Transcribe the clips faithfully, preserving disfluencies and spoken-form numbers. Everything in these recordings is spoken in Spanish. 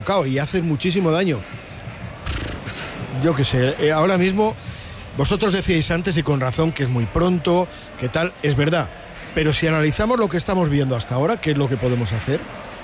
y haces muchísimo daño. Yo qué sé, eh, ahora mismo vosotros decíais antes y con razón que es muy pronto, que tal, es verdad, pero si analizamos lo que estamos viendo hasta ahora, ¿qué es lo que podemos hacer?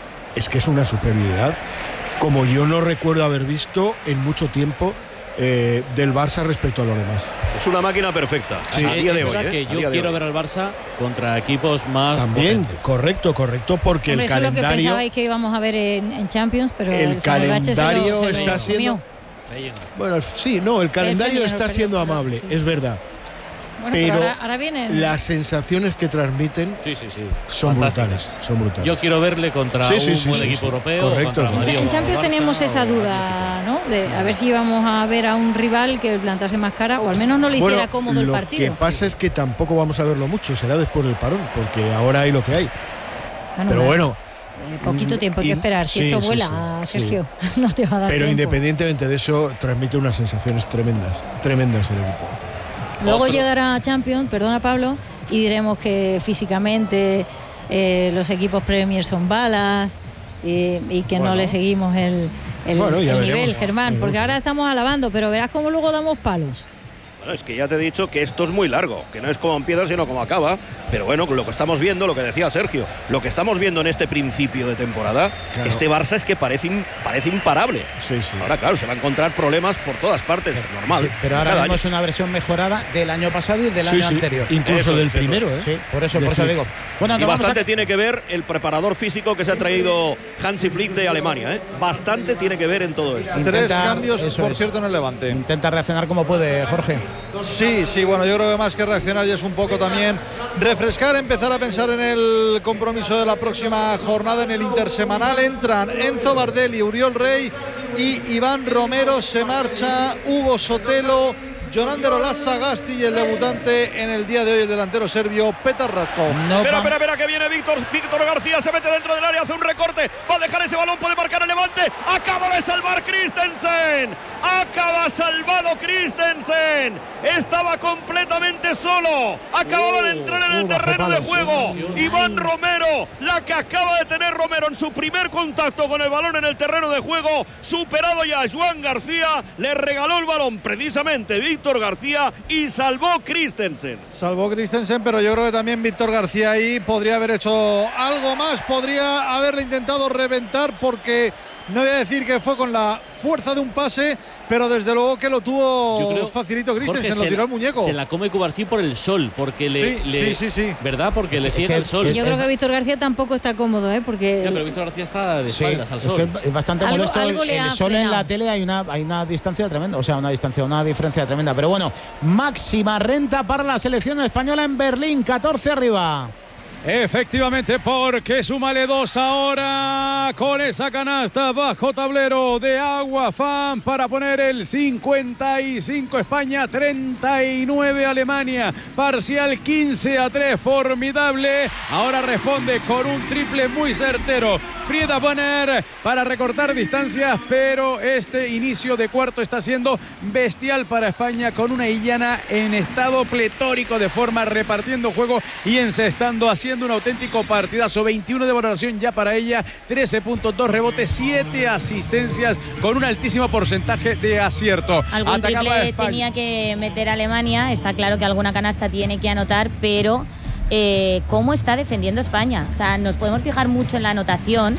Es que es una superioridad como yo no recuerdo haber visto en mucho tiempo eh, del Barça respecto a los demás. Es una máquina perfecta. Sí, a día de hoy, que ¿eh? yo quiero ver al Barça contra equipos más también potentes. correcto, correcto, porque Hombre, el eso calendario. Es lo que pensabais que íbamos a ver en, en Champions, pero el, el calendario se lo, se está lo siendo. Bueno, sí, no, el calendario el está siendo amable, sí. Es verdad. Bueno, pero, pero ahora, ahora vienen... las sensaciones que transmiten sí, sí, sí. son brutales, son brutales. Yo quiero verle contra sí, sí, un sí, buen sí, equipo sí. europeo. Correcto. Contra Madrid, en, en Champions Barça, tenemos esa duda, ¿no? De a ver si íbamos a ver a un rival que plantase más cara o al menos no le hiciera bueno, cómodo el lo partido. Lo que pasa es que tampoco vamos a verlo mucho, será después del parón, porque ahora hay lo que hay. Bueno, pero bueno. Eh, poquito tiempo hay que esperar. Si sí, esto sí, vuela, sí, Sergio, sí. no te va a dar Pero tiempo. independientemente de eso, transmite unas sensaciones tremendas, tremendas el equipo. Luego Otro. llegará a Champions, perdona Pablo, y diremos que físicamente eh, los equipos Premier son balas y, y que bueno. no le seguimos el, el, bueno, el veremos, nivel, ¿no? Germán, porque ahora estamos alabando, pero verás cómo luego damos palos. Bueno, es que ya te he dicho que esto es muy largo, que no es como empieza sino como acaba, pero bueno, con lo que estamos viendo, lo que decía Sergio, lo que estamos viendo en este principio de temporada, claro. Este Barça es que parece, parece imparable. Sí, sí. Ahora, claro, se va a encontrar problemas por todas partes, es normal. Sí, pero ahora Cada vemos año. una versión mejorada del año pasado y del sí, año sí. anterior. Incluso Eso, del eso. primero, ¿eh? Sí, por eso, De por eso Flick. digo. Bueno, Y nos vamos bastante a... tiene que ver el preparador físico que se ha traído Hansi Flick de Alemania, ¿eh? Bastante tiene que ver en todo esto. Intenta- Tres cambios, eso por es. cierto, en el Levante. Intenta reaccionar como puede, Jorge. Sí, sí, bueno, yo creo que más que reaccionar y es un poco también refrescar, empezar a pensar en el compromiso de la próxima jornada en el intersemanal. Entran Enzo Bardelli, Uriol Rey y Iván Romero. Se marcha Hugo Sotelo, Jonander Olaz-Sagasti y el debutante en el día de hoy, el delantero serbio Petar Ratkov. No Espera, va- espera, espera, que viene Víctor Víctor García, se mete dentro del área, hace un recorte, va a dejar ese balón, puede marcar el Levante, acaba de salvar Christensen, acaba salvado Christensen, estaba completamente solo, acababa de entrar en el uh, bajo terreno de palos, juego, sí, Iván Romero, la que acaba de tener Romero en su primer contacto con el balón en el terreno de juego, superado ya Joan García, le regaló el balón precisamente Víctor García y salvó Christensen. Salvó Christensen, pero yo creo que también Víctor García ahí podría haber hecho algo más, podría haberle intentado reventar, porque no voy a decir que fue con la fuerza de un pase, pero desde luego que lo Yo tuvo creo, facilito Jorge, Christensen, lo se tiró la- el muñeco. Se la come Cubarsí por el sol, porque le, Sí, le- sí, sí, sí. ¿verdad? Porque le Es ciega que- el sol. es- Yo creo que Víctor García tampoco está cómodo, ¿eh? Porque Ya, pero Víctor García está de Sí, espaldas al es sol. que es bastante Algo- molesto. algo el le el ha sol en frenado. la tele hay una, hay una distancia tremenda, o sea, una distancia, una diferencia tremenda. Pero bueno, máxima renta para la selección española en Berlín, catorce arriba. Efectivamente, porque súmale dos ahora con esa canasta bajo tablero de Agua Fan para poner el cincuenta y cinco España, treinta y nueve Alemania, parcial quince a tres, formidable. Ahora responde con un triple muy certero Frieda Bonner para recortar distancias, pero este inicio de cuarto está siendo bestial para España, con una Illana en estado pletórico de forma, repartiendo juego y encestando, haciendo un auténtico partidazo. veintiuno de valoración ya para ella, trece puntos, dos rebotes, siete asistencias, con un altísimo porcentaje de acierto. Algún Atacaba triple España. tenía que meter Alemania, está claro que alguna canasta tiene que anotar, pero eh, ¿cómo está defendiendo España? O sea, nos podemos fijar mucho en la anotación,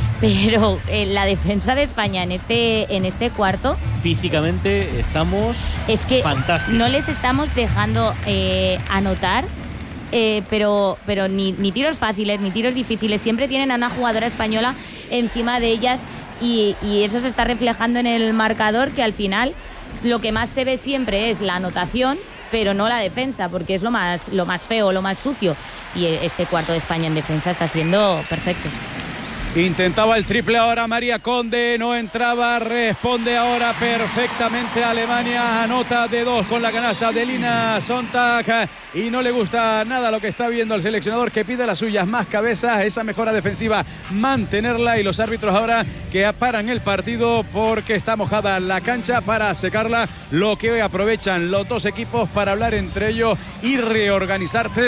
pero eh, la defensa de España en este, en este cuarto Físicamente estamos es que fantásticos. no les estamos dejando eh, anotar. Eh, pero pero ni, ni tiros fáciles, ni tiros difíciles. Siempre tienen a una jugadora española encima de ellas y, y eso se está reflejando en el marcador, que al final lo que más se ve siempre es la anotación, pero no la defensa, porque es lo más, lo más feo, lo más sucio. Y este cuarto de España en defensa está siendo perfecto. Intentaba el triple ahora María Conde, no entraba, responde ahora perfectamente Alemania, anota de dos con la canasta de Lina Sonntag y no le gusta nada lo que está viendo al seleccionador, que pide las suyas, más cabezas, esa mejora defensiva, mantenerla, y los árbitros ahora que paran el partido porque está mojada la cancha para secarla, lo que hoy aprovechan los dos equipos para hablar entre ellos y reorganizarse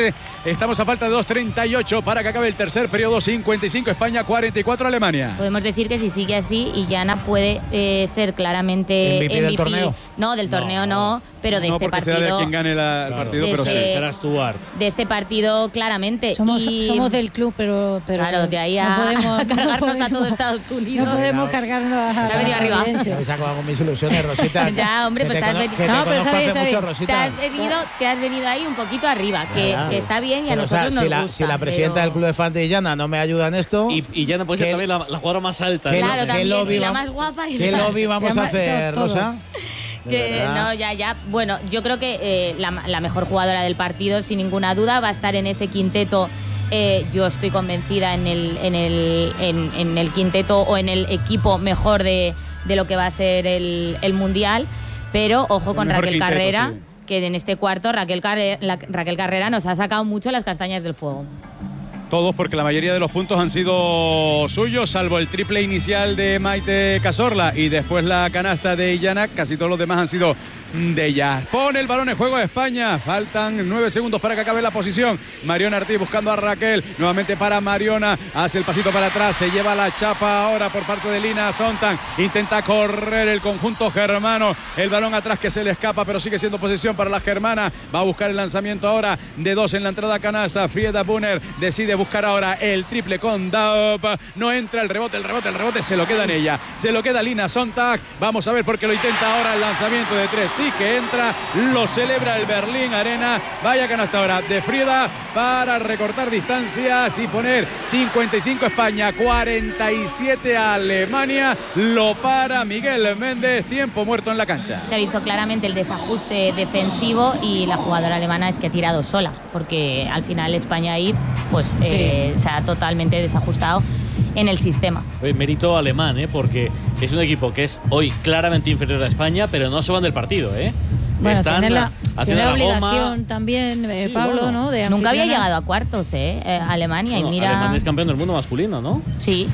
Estamos a falta de dos treinta y ocho para que acabe el tercer periodo. cincuenta y cinco España, cuarenta y cuatro Alemania. Podemos decir que si sigue así, Illana puede eh, ser claramente M V P del torneo. No, del torneo no, no pero de no, este porque partido. será de quien gane la, el partido, pero este, sí. Será Stuart. De este partido, claramente. Somos, y, somos del club, pero, pero claro, de ahí a, no podemos, a cargarnos no podemos, a todo Estados Unidos. No podemos cargarnos a, Se ha venido arriba. Me saco con mis ilusiones, Rosita. Ya, hombre, que pues te, te has cono- venido- que te No, pero conozco está bien, hace está mucho, bien. Rosita. Te has, venido, te has venido ahí un poquito arriba, que, Claro. que está bien y a Pero, o sea, nosotros nos si la, gusta. si la presidenta pero- del club de fans de Illana no me ayuda en esto, Y, y ya no puede ser ¿Qué- también la, la jugadora más alta. ¿qué, ¿no? Claro, qué también, lobby y la va- más guapa y ¿qué la- lobby vamos la a más- hacer, todo. Rosa? De Que verdad. no, ya, ya. Bueno, yo creo que eh, la, la mejor jugadora del partido, sin ninguna duda, va a estar en ese quinteto. Eh, yo estoy convencida en el, en, el, en, en el quinteto o en el equipo mejor de, de lo que va a ser el, el Mundial. Pero ojo El con mejor Raquel quinteto, Carrera, sí. que en este cuarto Raquel, Carre- la- Raquel Carrera nos ha sacado mucho las castañas del fuego. Todos, porque la mayoría de los puntos han sido suyos, salvo el triple inicial de Maite Cazorla y después la canasta de Illana. Casi todos los demás han sido de ella. Pone el balón en juego de España. Faltan nueve segundos para que acabe la posición. Mariona Ortiz buscando a Raquel. Nuevamente para Mariona. Hace el pasito para atrás. Se lleva la chapa ahora por parte de Lina Sontan. Intenta correr el conjunto germano. El balón atrás que se le escapa, pero sigue siendo posesión para la germana. Va a buscar el lanzamiento ahora de dos en la entrada a canasta. Frieda Bunner decide buscar ahora el triple con Daup. No entra el rebote, el rebote, el rebote. Se lo queda en ella. Se lo queda Lina Sontan. Vamos a ver porque lo intenta ahora el lanzamiento de tres. Sí que entra, lo celebra el Berlín Arena. Vaya canasta ahora de Frieda para recortar distancias y poner cincuenta y cinco España, cuarenta y siete Alemania. Lo para Miguel Méndez, tiempo muerto en la cancha. Se ha visto claramente el desajuste defensivo y la jugadora alemana es que ha tirado sola, porque al final España ahí pues eh, se ha totalmente desajustado en el sistema. Oye, mérito alemán, ¿eh? Porque es un equipo que es hoy claramente inferior a España, pero no se van del partido, ¿eh? Bueno, Están tiene la, haciendo tiene la la obligación goma. también, eh, Sí, Pablo, bueno. ¿no? De Nunca había anfitriona. llegado a cuartos, ¿eh? Eh, Alemania, Bueno, y mira... Alemania es campeón del mundo masculino, ¿no? Sí.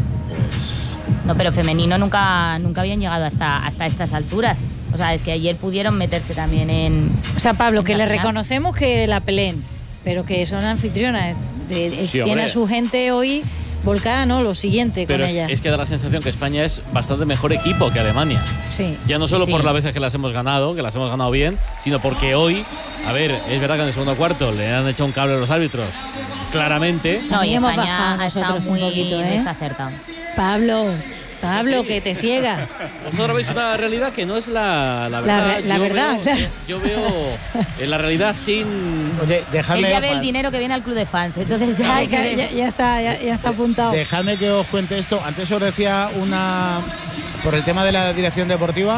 No, pero femenino nunca, nunca habían llegado hasta, hasta estas alturas. O sea, es que ayer pudieron meterse también en... O sea, Pablo, que en le la final. reconocemos que la peleen, pero que son anfitrionas. De- de- Sí, tiene hombre. a su gente hoy volcada, ¿no? Lo siguiente Pero con es, ella. es que da la sensación que España es bastante mejor equipo que Alemania. Sí. Ya no solo Sí. por las veces que las hemos ganado, que las hemos ganado bien, sino porque hoy, a ver, es verdad que en el segundo cuarto le han echado un cable a los árbitros, claramente. No, y También hemos España bajado ha estado nosotros un muy poquito, ¿eh? desacertado. Pablo, Pablo, sí. que te ciega. Vosotros veis una realidad que no es la, la La verdad. re- la Yo verdad, veo- claro. Yo veo en la realidad sin... Oye, Él dejadme, ya ve el dinero que viene al club de fans, entonces ya... Ay, que ya, ya está, ya, ya está apuntado. dejadme que os cuente esto. Antes os decía una... Por el tema de la dirección deportiva,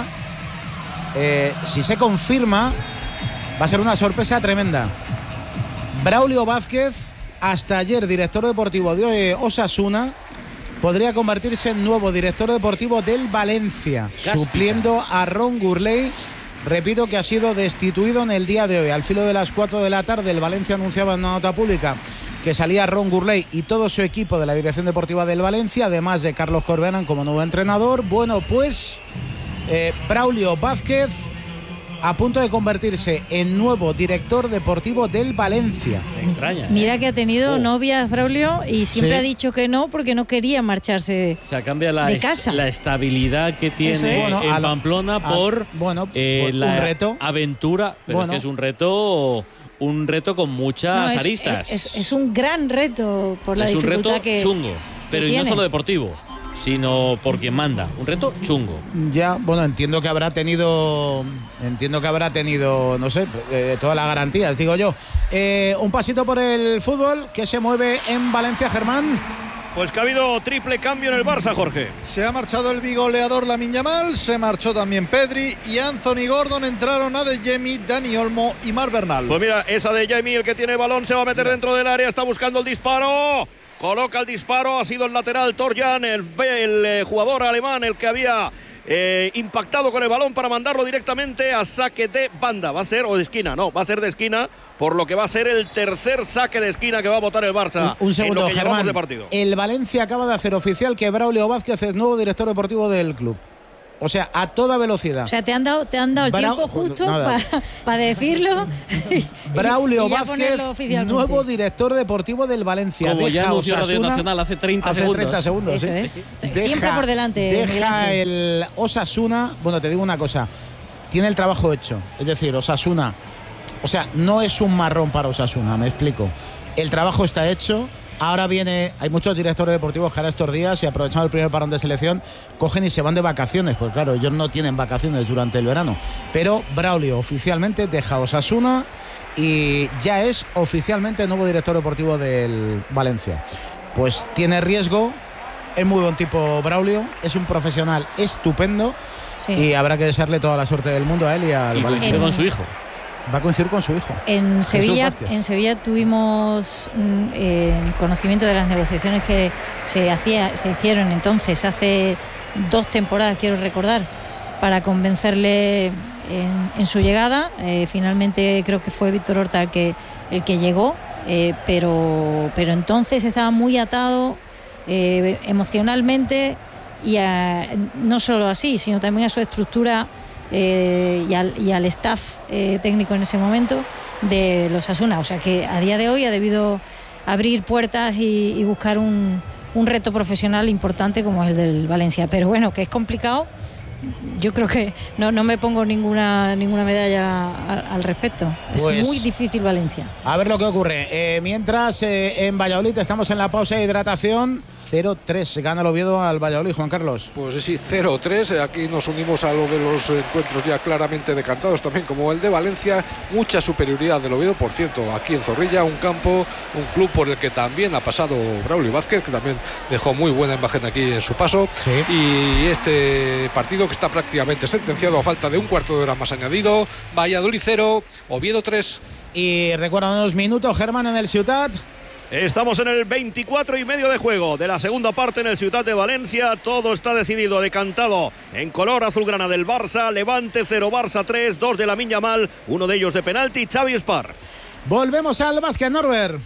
eh, si se confirma, va a ser una sorpresa tremenda. Braulio Vázquez, hasta ayer director deportivo de Osasuna, podría convertirse en nuevo director deportivo del Valencia, Cáspita. supliendo a Ron Gurley. Repito que ha sido destituido en el día de hoy. Al filo de las cuatro de la tarde, el Valencia anunciaba en una nota pública que salía Ron Gurley y todo su equipo de la dirección deportiva del Valencia, además de Carlos Corberan como nuevo entrenador. Bueno, pues eh, Braulio Vázquez a punto de convertirse en nuevo director deportivo del Valencia. Me extraña. ¿eh? Mira que ha tenido Oh. novias, Braulio, y siempre Sí. ha dicho que no porque no quería marcharse. O sea, cambia la, de est- casa. la estabilidad que Eso tiene es. en Bueno, a lo- Pamplona a- por bueno, eh, pues, la un reto. aventura, pero Bueno. es que es un reto, un reto con muchas No, es, aristas. es- es un gran reto por la Es un dificultad reto que chungo, pero y no tiene. solo deportivo, sino por quien manda. Un reto chungo. Ya, bueno, entiendo que habrá tenido, entiendo que habrá tenido, no sé, eh, todas las garantías, digo yo. Eh, un pasito por el fútbol que se mueve en Valencia, Germán. Pues que ha habido triple cambio en el Barça, Jorge. Se ha marchado el bigoleador Lamine Yamal, se marchó también Pedri y Anthony Gordon. Entraron Adeyemi, Dani Olmo y Mar Bernal. Pues mira, esa de Jamie, el que tiene el balón, se va a meter dentro del área, está buscando el disparo. Coloca el disparo, ha sido el lateral Torjan, el, el eh, jugador alemán, el que había eh, impactado con el balón para mandarlo directamente a saque de banda. Va a ser, o de esquina, no, va a ser de esquina, por lo que va a ser el tercer saque de esquina que va a botar el Barça. Un, un en segundo, lo que llevamos Germán. de partido. El Valencia acaba de hacer oficial que Braulio Vázquez es nuevo director deportivo del club. O sea, a toda velocidad. O sea, te han dado, te han dado el Brau- tiempo justo nada. para pa decirlo. y- Braulio y ya Vázquez, ponerlo oficialmente. nuevo director deportivo del Valencia. Como ya Deja anunció Radio Osasuna Nacional hace treinta hace segundos. treinta segundos, Eso sí. es. Siempre por delante, Miguel Deja Ángel. el Osasuna. Bueno, te digo una cosa. Tiene el trabajo hecho. Es decir, Osasuna. O sea, no es un marrón para Osasuna, me explico. El trabajo está hecho. Ahora viene, hay muchos directores deportivos que ahora estos días, y aprovechando el primer parón de selección, cogen y se van de vacaciones, pues claro, ellos no tienen vacaciones durante el verano. Pero Braulio oficialmente deja Osasuna y ya es oficialmente nuevo director deportivo del Valencia. Pues tiene riesgo, es muy buen tipo Braulio, es un profesional estupendo, Sí. y habrá que desearle toda la suerte del mundo a él y al Y Valencia. coincide con su hijo. Va a coincidir con su hijo. En Sevilla, Vázquez. en Sevilla tuvimos mm, eh, conocimiento de las negociaciones que se hacía, se hicieron entonces, hace dos temporadas, quiero recordar, para convencerle en, en su llegada. Eh, finalmente creo que fue Víctor Horta el que, el que llegó, eh, pero, pero entonces estaba muy atado eh, emocionalmente, y a- no solo así, sino también a su estructura eh, y, al, y al staff eh, técnico en ese momento de los Osasuna. O sea que a día de hoy ha debido abrir puertas y, y buscar un, un reto profesional importante como es el del Valencia. Pero bueno, que es complicado. Yo creo que no, no me pongo ninguna, ninguna medalla al, al respecto. Es Pues- muy difícil Valencia. A ver lo que ocurre. Eh, mientras eh, en Valladolid estamos en la pausa de hidratación. cero tres gana el Oviedo al Valladolid, Juan Carlos. Pues sí, cero tres. Aquí nos unimos a lo de los encuentros ya claramente decantados, también como el de Valencia. Mucha superioridad del Oviedo, por cierto, aquí en Zorrilla, un campo, un club por el que también ha pasado Braulio Vázquez, que también dejó muy buena imagen aquí en su paso. Sí. Y este partido que está prácticamente sentenciado a falta de un cuarto de hora más añadido. Valladolid cero, Oviedo tres. Y recuerda unos minutos, Germán, en el Ciutat. Estamos en el veinticuatro y medio de juego de la segunda parte en el Ciutat de Valencia. Todo está decidido, decantado en color azulgrana del Barça. Levante cero, Barça tres, dos de Lamine Yamal, uno de ellos de penalti, Xavi Espar. Volvemos al básquet, Norbert.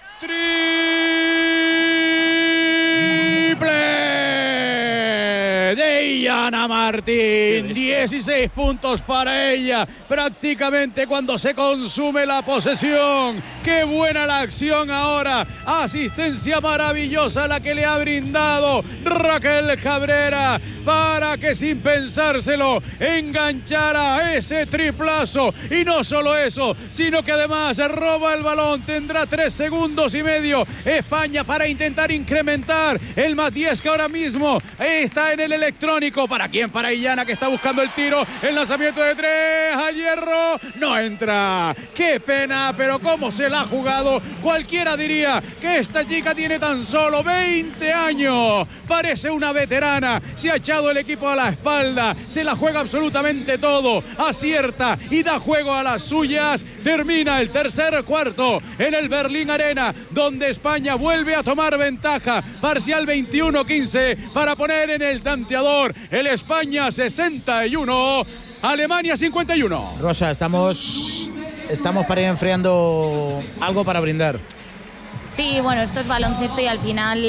Triple de Illana Martín, dieciséis puntos para ella, prácticamente cuando se consume la posesión. Qué buena la acción ahora, asistencia maravillosa la que le ha brindado Raquel Cabrera para que sin pensárselo enganchara ese triplazo. Y no solo eso, sino que además roba el balón, tendrá tres segundos y medio España para intentar incrementar el más diez, que ahora mismo está en el electrónico. ¿Para quién? Para Illana, que está buscando el tiro, el lanzamiento de tres al hierro, no entra. Qué pena, pero cómo se la ha jugado. Cualquiera diría que esta chica tiene tan solo veinte años, parece una veterana, se ha echado el equipo a la espalda, se la juega absolutamente todo, acierta y da juego a las suyas. Termina el tercer cuarto en el Berlín Arena, donde España vuelve a tomar ventaja, parcial veintiuno quince, para poner en el tanteador el España sesenta y uno, Alemania cincuenta y uno. Rosa, estamos, estamos para ir enfriando algo para brindar. Sí, bueno, esto es baloncesto y al final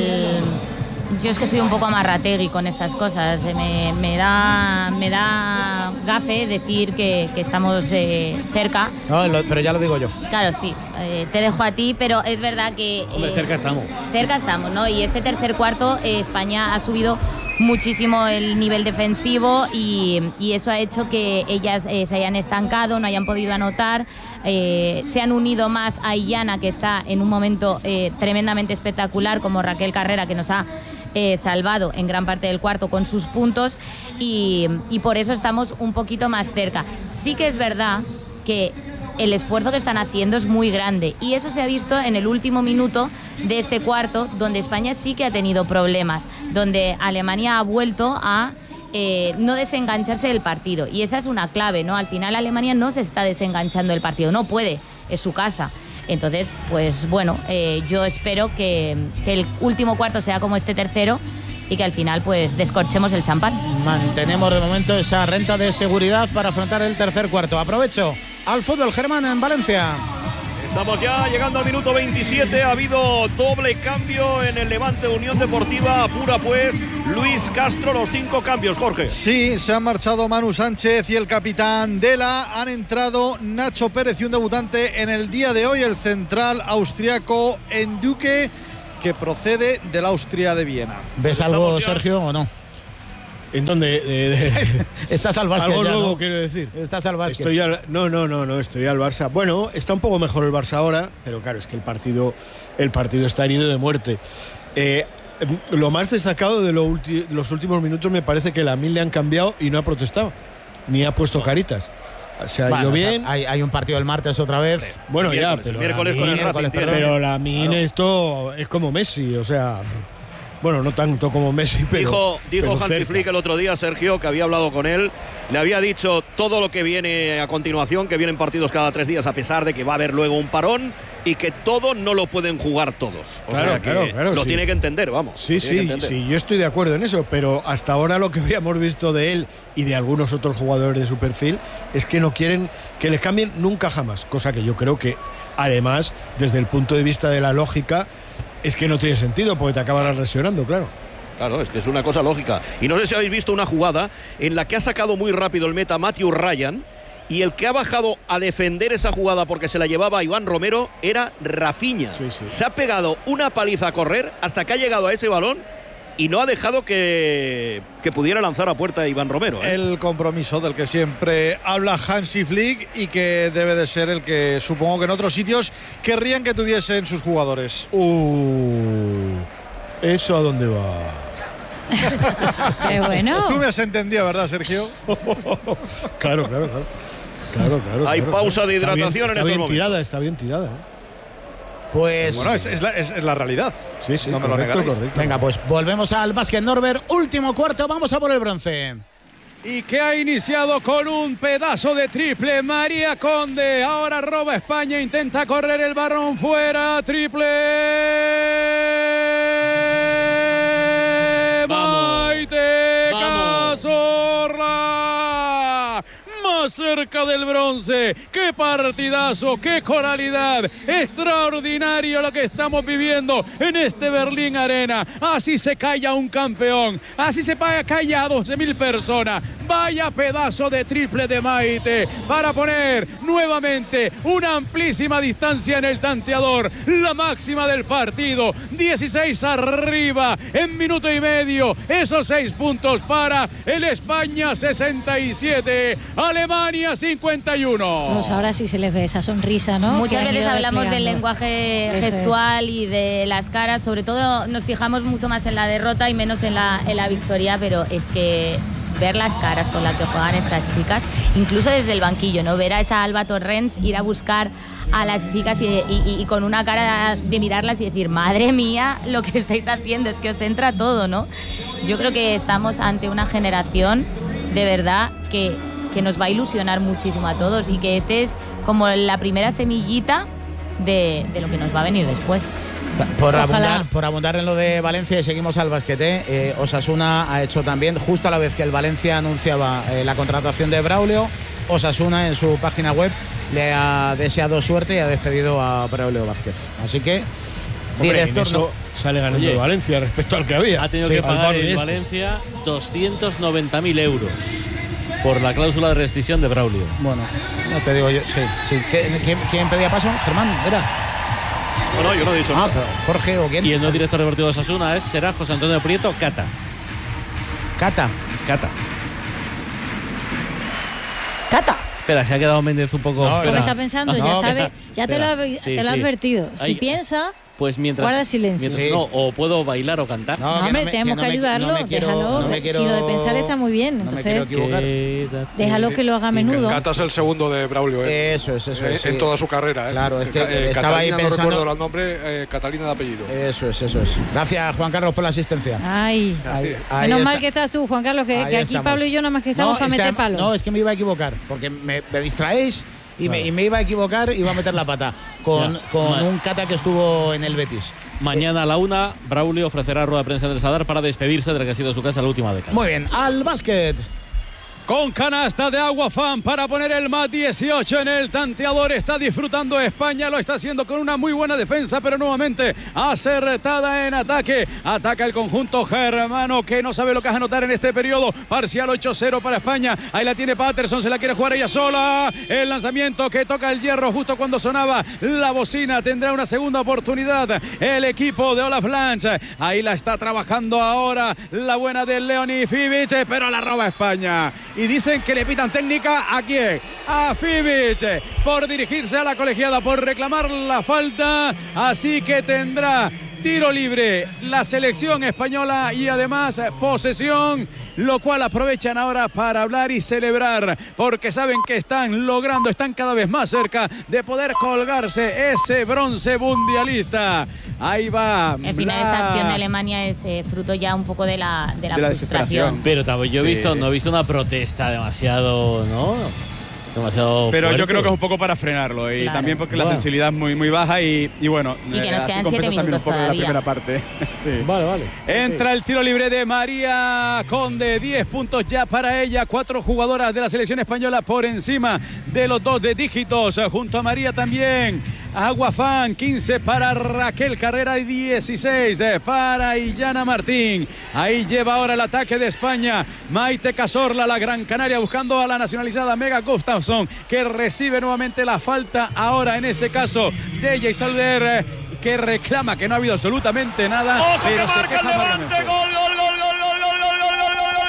yo es que soy un poco amarrategui con estas cosas. Me, me da me da gafe decir que, que estamos eh, cerca. No, lo- pero ya lo digo yo. Claro, sí, eh, te dejo a ti, pero es verdad que... Hombre, eh, cerca estamos. Cerca estamos, ¿no? Y este tercer cuarto eh, España ha subido muchísimo el nivel defensivo y, y eso ha hecho que ellas eh, se hayan estancado, no hayan podido anotar. Eh, se han unido más a Illana, que está en un momento eh, tremendamente espectacular, como Raquel Carrera, que nos ha eh, salvado en gran parte del cuarto con sus puntos, y, y por eso estamos un poquito más cerca. Sí que es verdad que el esfuerzo que están haciendo es muy grande y eso se ha visto en el último minuto de este cuarto, donde España sí que ha tenido problemas, donde Alemania ha vuelto a eh, no desengancharse del partido, y esa es una clave, ¿no? Al final Alemania no se está desenganchando del partido, no puede, es su casa. Entonces, pues bueno, eh, yo espero que, que el último cuarto sea como este tercero y que al final pues descorchemos el champán. Mantenemos de momento esa renta de seguridad para afrontar el tercer cuarto. Aprovecho al fútbol, Germán, en Valencia. Estamos ya llegando al minuto veintisiete. Ha habido doble cambio en el Levante Unión Deportiva. Apura pues Luis Castro los cinco cambios, Jorge. Sí, se han marchado Manu Sánchez y el capitán Dela. Han entrado Nacho Pérez y un debutante en el día de hoy, el central austriaco Enduque, que procede del Austria de Viena. ¿Ves algo, Sergio, o no? ¿En dónde? De, de, Estás al básquet. Algo ya, nuevo, ¿no? quiero decir. Estás al básquet. Estoy al, no, no, no, no, estoy al Barça. Bueno, está un poco mejor el Barça ahora, pero claro, es que el partido, el partido está herido de muerte. Eh, lo más destacado de lo ulti, los últimos minutos me parece que Lamine le han cambiado y no ha protestado, ni ha puesto caritas. Se ha ido bueno, bien. Hay, hay un partido el martes otra vez. Bueno, miércoles, ya, pero el miércoles Lamine, con el Racing, pero, pero Lamine claro. Esto es como Messi, o sea. Bueno, no tanto como Messi, pero Dijo, dijo pero Hansi Flick el otro día, Sergio, que había hablado con él. Le había dicho todo lo que viene a continuación, que vienen partidos cada tres días, a pesar de que va a haber luego un parón y que todo no lo pueden jugar todos. O claro, sea que claro, claro, lo sí. tiene que entender, vamos. Sí, sí, sí, yo estoy de acuerdo en eso, pero hasta ahora lo que habíamos visto de él y de algunos otros jugadores de su perfil es que no quieren que les cambien nunca jamás, cosa que yo creo que, además, desde el punto de vista de la lógica, es que no tiene sentido porque te acabarás lesionando, claro. Claro, es que es una cosa lógica. Y no sé si habéis visto una jugada en la que ha sacado muy rápido el meta Matthew Ryan y el que ha bajado a defender esa jugada porque se la llevaba Iván Romero era Rafinha. Sí, sí. Se ha pegado una paliza a correr hasta que ha llegado a ese balón y no ha dejado que, que pudiera lanzar a puerta a Iván Romero, ¿eh? El compromiso del que siempre habla Hansi Flick y que debe de ser el que supongo que en otros sitios querrían que tuviesen sus jugadores. Uh, ¿Eso a dónde va? Qué bueno. Tú me has entendido, ¿verdad, Sergio? Claro, claro, claro. Claro, claro, Hay claro, pausa claro. de hidratación está bien, en está estos bien momentos. tirada, está bien tirada. ¿eh? Pues bueno, es, es, la, es, es la realidad. Sí, sí, no me correcto, lo correcto. Venga, pues volvemos al básquet Norbert. Último cuarto, vamos a por el bronce. Y que ha iniciado con un pedazo de triple María Conde. Ahora roba España, intenta correr el balón fuera. Triple. Vamos. Maite Vamos. Cazorla. Más cerca del bronce. ¡Qué partidazo! ¡Qué coralidad! Extraordinario lo que estamos viviendo en este Berlín Arena. Así se calla un campeón. Así se calla a doce mil personas. Vaya pedazo de triple de Maite para poner nuevamente una amplísima distancia en el tanteador. La máxima del partido. dieciséis arriba en minuto y medio. Esos seis puntos para el España sesenta y siete. Alemania cincuenta y uno. Pues ahora sí se les ve esa sonrisa, ¿no? Muchas veces hablamos del desplegando. lenguaje Eso gestual y de las caras, sobre todo nos fijamos mucho más en la derrota y menos en la, en la victoria, pero es que ver las caras con las que juegan estas chicas, incluso desde el banquillo, ¿no? Ver a esa Alba Torrens ir a buscar a las chicas y, y, y con una cara de mirarlas y decir, madre mía, lo que estáis haciendo, es que os entra todo, ¿no? Yo creo que estamos ante una generación de verdad que, que nos va a ilusionar muchísimo a todos y que este es como la primera semillita de, de lo que nos va a venir después. Por Ojalá. abundar, por abundar en lo de Valencia y seguimos al basquete, eh, Osasuna ha hecho también, justo a la vez que el Valencia anunciaba eh, la contratación de Braulio, Osasuna en su página web le ha deseado suerte y ha despedido a Braulio Vázquez. Así que, Hombre, director, en eso no, sale ganando Oye, Valencia respecto al que había. Ha tenido Sí, que al pagar Barrio en este. Valencia doscientos noventa mil euros por la cláusula de rescisión de Braulio. bueno, no te digo yo, sí, sí. ¿Qué- ¿Quién, quién pedía paso? Germán, ¿era? No, no, yo no he dicho Ah, nada. pero Jorge o quién. Y el nuevo director deportivo de Osasuna es, será José Antonio Prieto Cata. Cata. Cata. ¡Cata! Espera, se ha quedado Méndez un poco. No, Lo Espera. que está pensando, No, ya que sabe, está- ya te lo, ha- espera. Sí, te lo ha sí. advertido. Si Hay- piensa, Pues mientras. guarda silencio. mientras- Sí. no, o puedo bailar o cantar. no, que hombre, no me- tenemos que que, no me- ayudarlo. no me quiero- déjalo. no me quiero- Si lo de pensar está muy bien, no me entonces quiero equivocar. Quédate. déjalo que lo haga a menudo. Cata es el segundo de Braulio, ¿eh? Eso es, eso Eh, es. en sí. toda su carrera, ¿eh? Claro, es que Eh, estaba ahí Catalina, pensando- no recuerdo el nombre, eh, Catalina de apellido. Eso es, eso es. Gracias, Juan Carlos, por la asistencia. Ay, Ahí- ahí menos mal está. que estás tú, Juan Carlos, que, Ahí que aquí estamos. Pablo y yo nada más que estamos para es que meter además- palo. No, es que me iba a equivocar, porque me, me distraéis y, me, y me iba a equivocar y iba a meter la pata con, Ya. con Ma- un Cata que estuvo en el Betis. Mañana a la una, Braulio ofrecerá rueda de prensa en el Sadar para despedirse de la que ha sido su casa la última década. Muy bien, al básquet. con canasta de Agua Fan para poner el más dieciocho en el tanteador. Está disfrutando España, lo está haciendo con una muy buena defensa, pero nuevamente acertada en ataque. Ataca el conjunto germano que no sabe lo que es anotar en este periodo. Parcial ocho cero para España. Ahí la tiene Patterson, se la quiere jugar ella sola. El lanzamiento que toca el hierro justo cuando sonaba la bocina. Tendrá una segunda oportunidad el equipo de Olaf Lange. Ahí la está trabajando ahora la buena de Leonie Fibic, pero la roba España. Y dicen que le pitan técnica ¿a quién? A Fibic, por dirigirse a la colegiada, por reclamar la falta. Así que tendrá tiro libre la selección española y además posesión, lo cual aprovechan ahora para hablar y celebrar, porque saben que están logrando, están cada vez más cerca de poder colgarse ese bronce mundialista. Ahí va. El final de esta acción de Alemania es eh, fruto ya un poco de la, de la, de la frustración. Pero yo he Sí. visto, no he visto una protesta demasiado, ¿no? Demasiado Pero fuerte. yo creo que es un poco para frenarlo y Claro. también porque la Bueno. sensibilidad es muy, muy baja y, y bueno, Y que nos así quedan compensa siete también un minutos poco de la todavía. primera parte. Sí. Vale, vale. Entra el tiro libre de María Conde, diez puntos ya para ella, cuatro jugadoras de la selección española por encima de los dos de dígitos, junto a María también. Agua Fan, quince para Raquel Carrera y dieciséis para Illana Martín. Ahí lleva ahora el ataque de España Maite Cazorla, la Gran Canaria, buscando a la nacionalizada Mega Gustafsson, que recibe nuevamente la falta ahora en este caso de Jay Salder, que reclama que no ha habido absolutamente nada. ¡Ojo pero que se marca queja el Levante! amargamente. ¡Gol, gol, gol, gol, gol, gol, gol, gol, gol, gol, gol,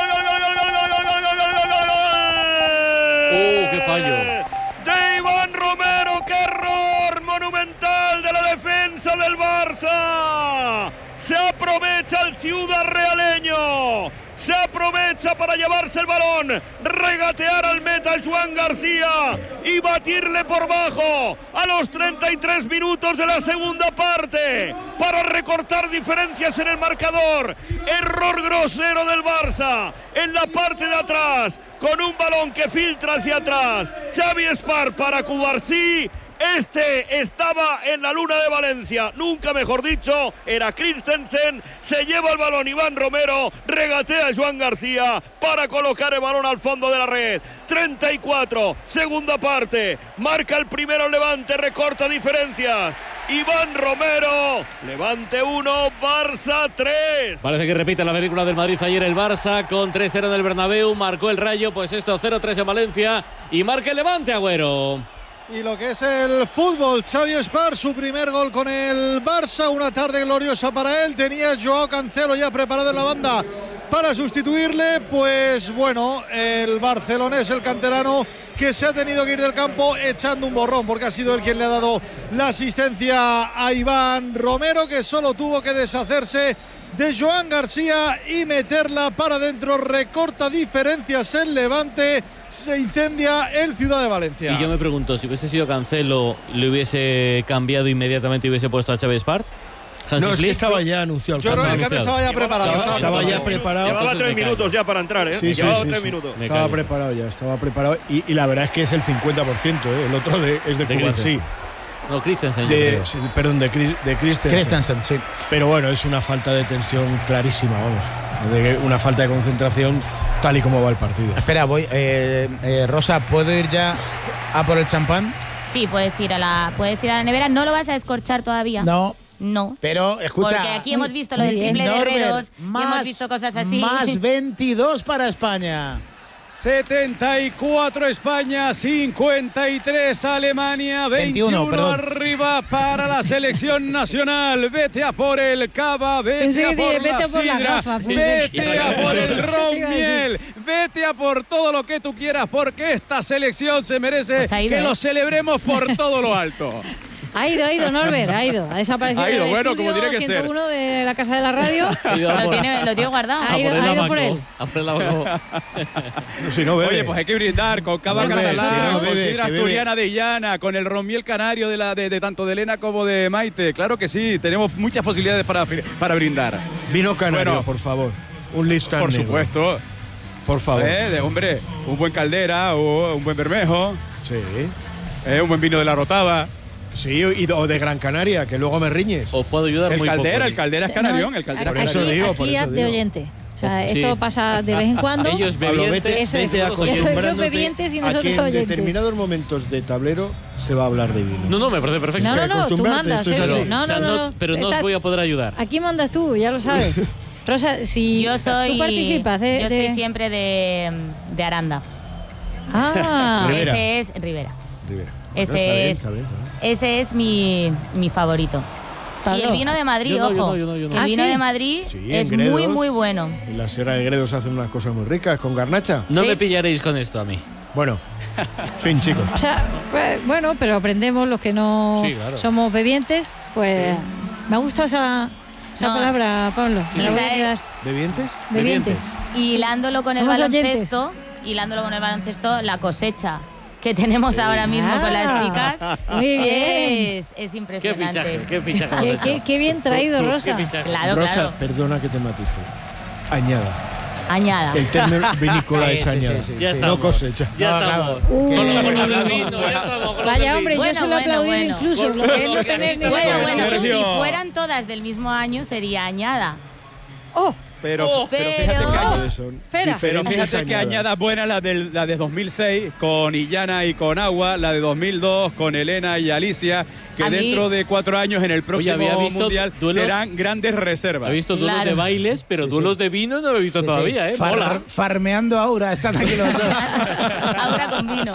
¡Uh, qué fallo! De Iván Romero, qué error monumental de la defensa del Barça. Se aprovecha el ciudad realeño. Se aprovecha para llevarse el balón, regatear al meta el Joan García y batirle por bajo a los treinta y tres minutos de la segunda parte para recortar diferencias en el marcador. Error grosero del Barça en la parte de atrás, con un balón que filtra hacia atrás. Xavi Espar para Cubarsí. Este estaba en la luna de Valencia, nunca mejor dicho, era Christensen, se lleva el balón Iván Romero, regatea a Joan García para colocar el balón al fondo de la red. treinta y cuatro, segunda parte, marca el primero el Levante, recorta diferencias. Iván Romero, Levante uno, Barça tres. Parece que repite la película del Madrid ayer el Barça con tres cero en el Bernabéu, marcó el Rayo, pues esto cero tres en Valencia y marca el Levante, Agüero. Y lo que es el fútbol, Xavi Espar, su primer gol con el Barça, una tarde gloriosa para él, tenía Joao Cancelo ya preparado en la banda para sustituirle, pues bueno, el barcelonés, el canterano, que se ha tenido que ir del campo echando un borrón, porque ha sido él quien le ha dado la asistencia a Iván Romero, que solo tuvo que deshacerse de Joan García y meterla para adentro, recorta diferencias el Levante, se incendia el Ciudad de Valencia. Y yo me pregunto, si hubiese sido Cancelo, ¿le hubiese cambiado inmediatamente y hubiese puesto a Xavi Espart? No, es que estaba ya anunciado el Yo creo que cambio. el cambio estaba ya preparado. Estaba, estaba ya preparado. Llevaba Entonces tres me minutos callo. ya para entrar, ¿eh? Sí, sí, Llevaba sí, tres sí. minutos. Me Estaba callo. preparado ya, estaba preparado. Y, y la verdad es que es el cincuenta por ciento, ¿eh? El otro de, es de, De Cubarsí. Christensen. No, Christensen. yo De, creo. sí, perdón, de, Chris- de Christensen. Christensen, sí. Pero bueno, es una falta de tensión clarísima, vamos. De una falta de concentración tal y como va el partido. Espera, voy. Eh, eh, Rosa, ¿puedo ir ya a por el champán? Sí, puedes ir a la, puedes ir a la nevera. ¿No lo vas a descorchar todavía? No. No. Pero, escucha. Porque aquí hemos visto lo muy del bien. triple de Norbert, Herreros y más, hemos visto cosas así. Más veintidós para España. setenta y cuatro España, cincuenta y tres Alemania, veintiuno, veintiuno, perdón. arriba para la selección nacional. Vete a por el cava, vete Pensé a que por vete la a por la sidra, gafa, pensé vete que- a por el ron Iba a decir. miel, vete a por todo lo que tú quieras, porque esta selección se merece Pues ha ido, que ¿eh? lo celebremos por todo lo alto. Ha ido, ha ido Norbert, ha ido. Ha desaparecido Ha ido, del bueno, estudio como tiene que ser. ciento uno de la casa de la radio. Ha ido a Lo por- tiene, lo tiene guardado. Ha a ido- por el ha ido abaco, por él. a por el abaco. Si no bebe. Oye, pues hay que brindar con cava Bebe, catalán, sí, que no con bebe, sidra que bebe. asturiana de Illana, con el romiel canario de, la, de, de tanto de Elena como de Maite. Claro que sí, tenemos muchas posibilidades para, para brindar. Vino canario, Bueno, por favor. Un listán Por negro, supuesto. por favor. Eh, de, hombre, un buen caldera o un buen bermejo, Sí. eh, un buen vino de la Rotava. Sí, y, o de Gran Canaria, que luego me riñes. Os puedo ayudar El muy caldera, poco. el caldera es canarión, el caldera Por es eso aquí, canarión. digo, aquí por eso de digo. oyente. sea, esto Sí. pasa de vez en cuando. Ellos Pablo, bebientes. vete, Eso es. vete Ellos acostumbrándote bebientes y a nosotros que en oyentes. determinados momentos de tablero se va a hablar de vino. No, no, me parece perfecto. No, no, no, tú acostumbrarte, mandas, esto es Sergio. así. No, O sea, no, no, no. Pero no os Está- voy a poder ayudar. Aquí mandas tú, ya lo sabes. Rosa, si Yo soy. tú participas de, yo de- soy siempre de, de Aranda. Ah, Rivera. Ese es Rivera. Rivera. Ese Bueno, está bien, es- está bien, está bien. Ese es mi, mi favorito. Pablo. Y el vino de Madrid, Yo no, yo ojo. no, yo no, yo no. que El ¿Ah, vino sí? de Madrid Sí, en es muy, Gredos. muy bueno. En la Sierra de Gredos hacen unas cosas muy ricas con garnacha. No Sí. me pillaréis con esto a mí. Bueno, fin, chicos. o sea, pues, bueno, pero aprendemos los que no Sí, claro. somos bebientes, pues me gusta esa, esa No. palabra, Pablo. Me la voy a Esa es- quedar. ¿Bebientes? Bebientes. Y hilándolo con el Somos baloncesto, hilándolo con el baloncesto, la cosecha que tenemos ahora mismo con las Ah, chicas muy bien. es, es Qué impresionante. fichaje, qué fichaje hemos Qué, hecho. qué- qué bien traído, Rosa. Qué fichaje. Claro, Rosa, claro. perdona que te matice. Añada. Añada. El término vinícola Sí, es sí, añada. sí, sí, Ya sí. estamos. No cosecha. Ya No, estamos. claro. Uh. Con lo, con lo del vino, ya estamos. con lo Vaya del hombre, vino. yo Bueno, se lo he bueno, aplaudido bueno. incluso. Con Lo que es lo no que tener has ni dicho. Bueno, idea. bueno, Sergio. si fueran todas del mismo año sería añada. Oh, Pero, Oh, pero fíjate que pero- año- Son espera. Pero diferentes fíjate que añadas. añada buena la, del, la de dos mil seis con Illana y con Agua, la de dos mil dos con Elena y Alicia, que A mí- dentro de cuatro años en el próximo había visto mundial duelos- serán grandes reservas. He visto duelos Claro. de bailes, pero Sí, duelos sí. de vino no lo he visto Sí, sí. todavía, ¿eh? Far- Mola. farmeando Aura, están aquí los dos. Ahora con vino.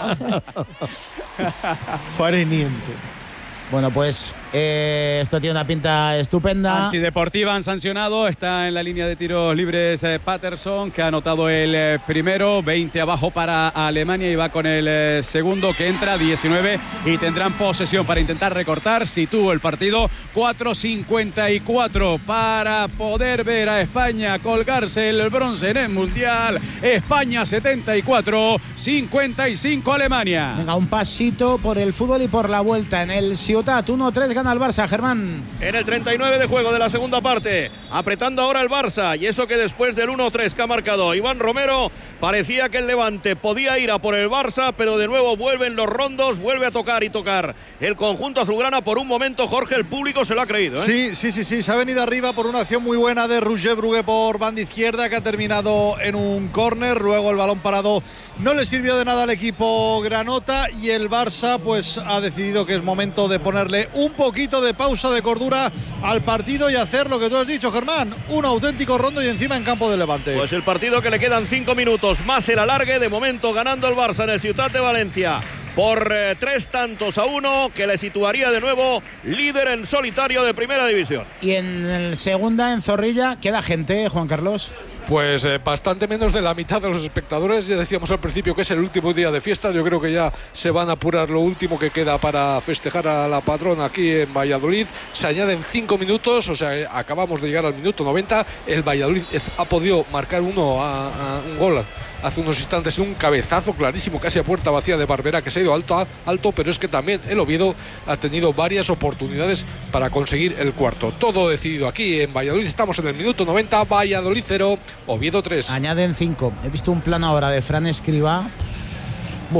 Fareniente. Bueno, pues eh, esto tiene una pinta estupenda. Antideportiva han sancionado, está en la línea de tiros libres eh, Patterson, que ha anotado el eh, primero, veinte abajo para Alemania y va con el eh, segundo que entra, diecinueve, y tendrán posesión para intentar recortar. Si tuvo el partido, cuatro cincuenta y cuatro para poder ver a España colgarse el bronce en el Mundial. España setenta y cuatro, cincuenta y cinco Alemania. Venga, un pasito por el fútbol y por la vuelta en el Ciutat. uno tres gana el Barça, Germán. En el treinta y nueve de juego de la segunda parte, apretando ahora el Barça, y eso que después del uno tres que ha marcado Iván Romero, parecía que el Levante podía ir a por el Barça, pero de nuevo vuelven los rondos, vuelve a tocar y tocar el conjunto azulgrana. Por un momento, Jorge, el público se lo ha creído, ¿eh? Sí, sí, sí, sí, se ha venido arriba por una acción muy buena de Roger Brugué por banda izquierda, que ha terminado en un córner. Luego el balón parado no le sirvió de nada al equipo granota, y el Barça pues ha decidido que es momento de ponerle un poquito de pausa de cordura al partido y hacer lo que tú has dicho, Germán, un auténtico rondo y encima en campo de Levante. Pues el partido que le quedan cinco minutos más el alargue, de momento ganando el Barça en el Ciutat de Valencia por eh, tres tantos a uno, que le situaría de nuevo líder en solitario de primera división. Y en el segunda, en Zorrilla, queda gente, Juan Carlos. Pues eh, bastante menos de la mitad de los espectadores. Ya decíamos al principio que es el último día de fiestas. Yo creo que ya se van a apurar lo último que queda para festejar a la patrona aquí en Valladolid. Se añaden cinco minutos, o sea, eh, acabamos de llegar al minuto noventa. El Valladolid ha podido marcar uno a, a un gol hace unos instantes, un cabezazo clarísimo, casi a puerta vacía de Barberá, que se ha ido alto, alto, pero es que también el Oviedo ha tenido varias oportunidades para conseguir el cuarto. Todo decidido aquí en Valladolid. Estamos en el minuto noventa, Valladolid cero, Oviedo tres. Añaden cinco. He visto un plano ahora de Fran Escribá. Buh.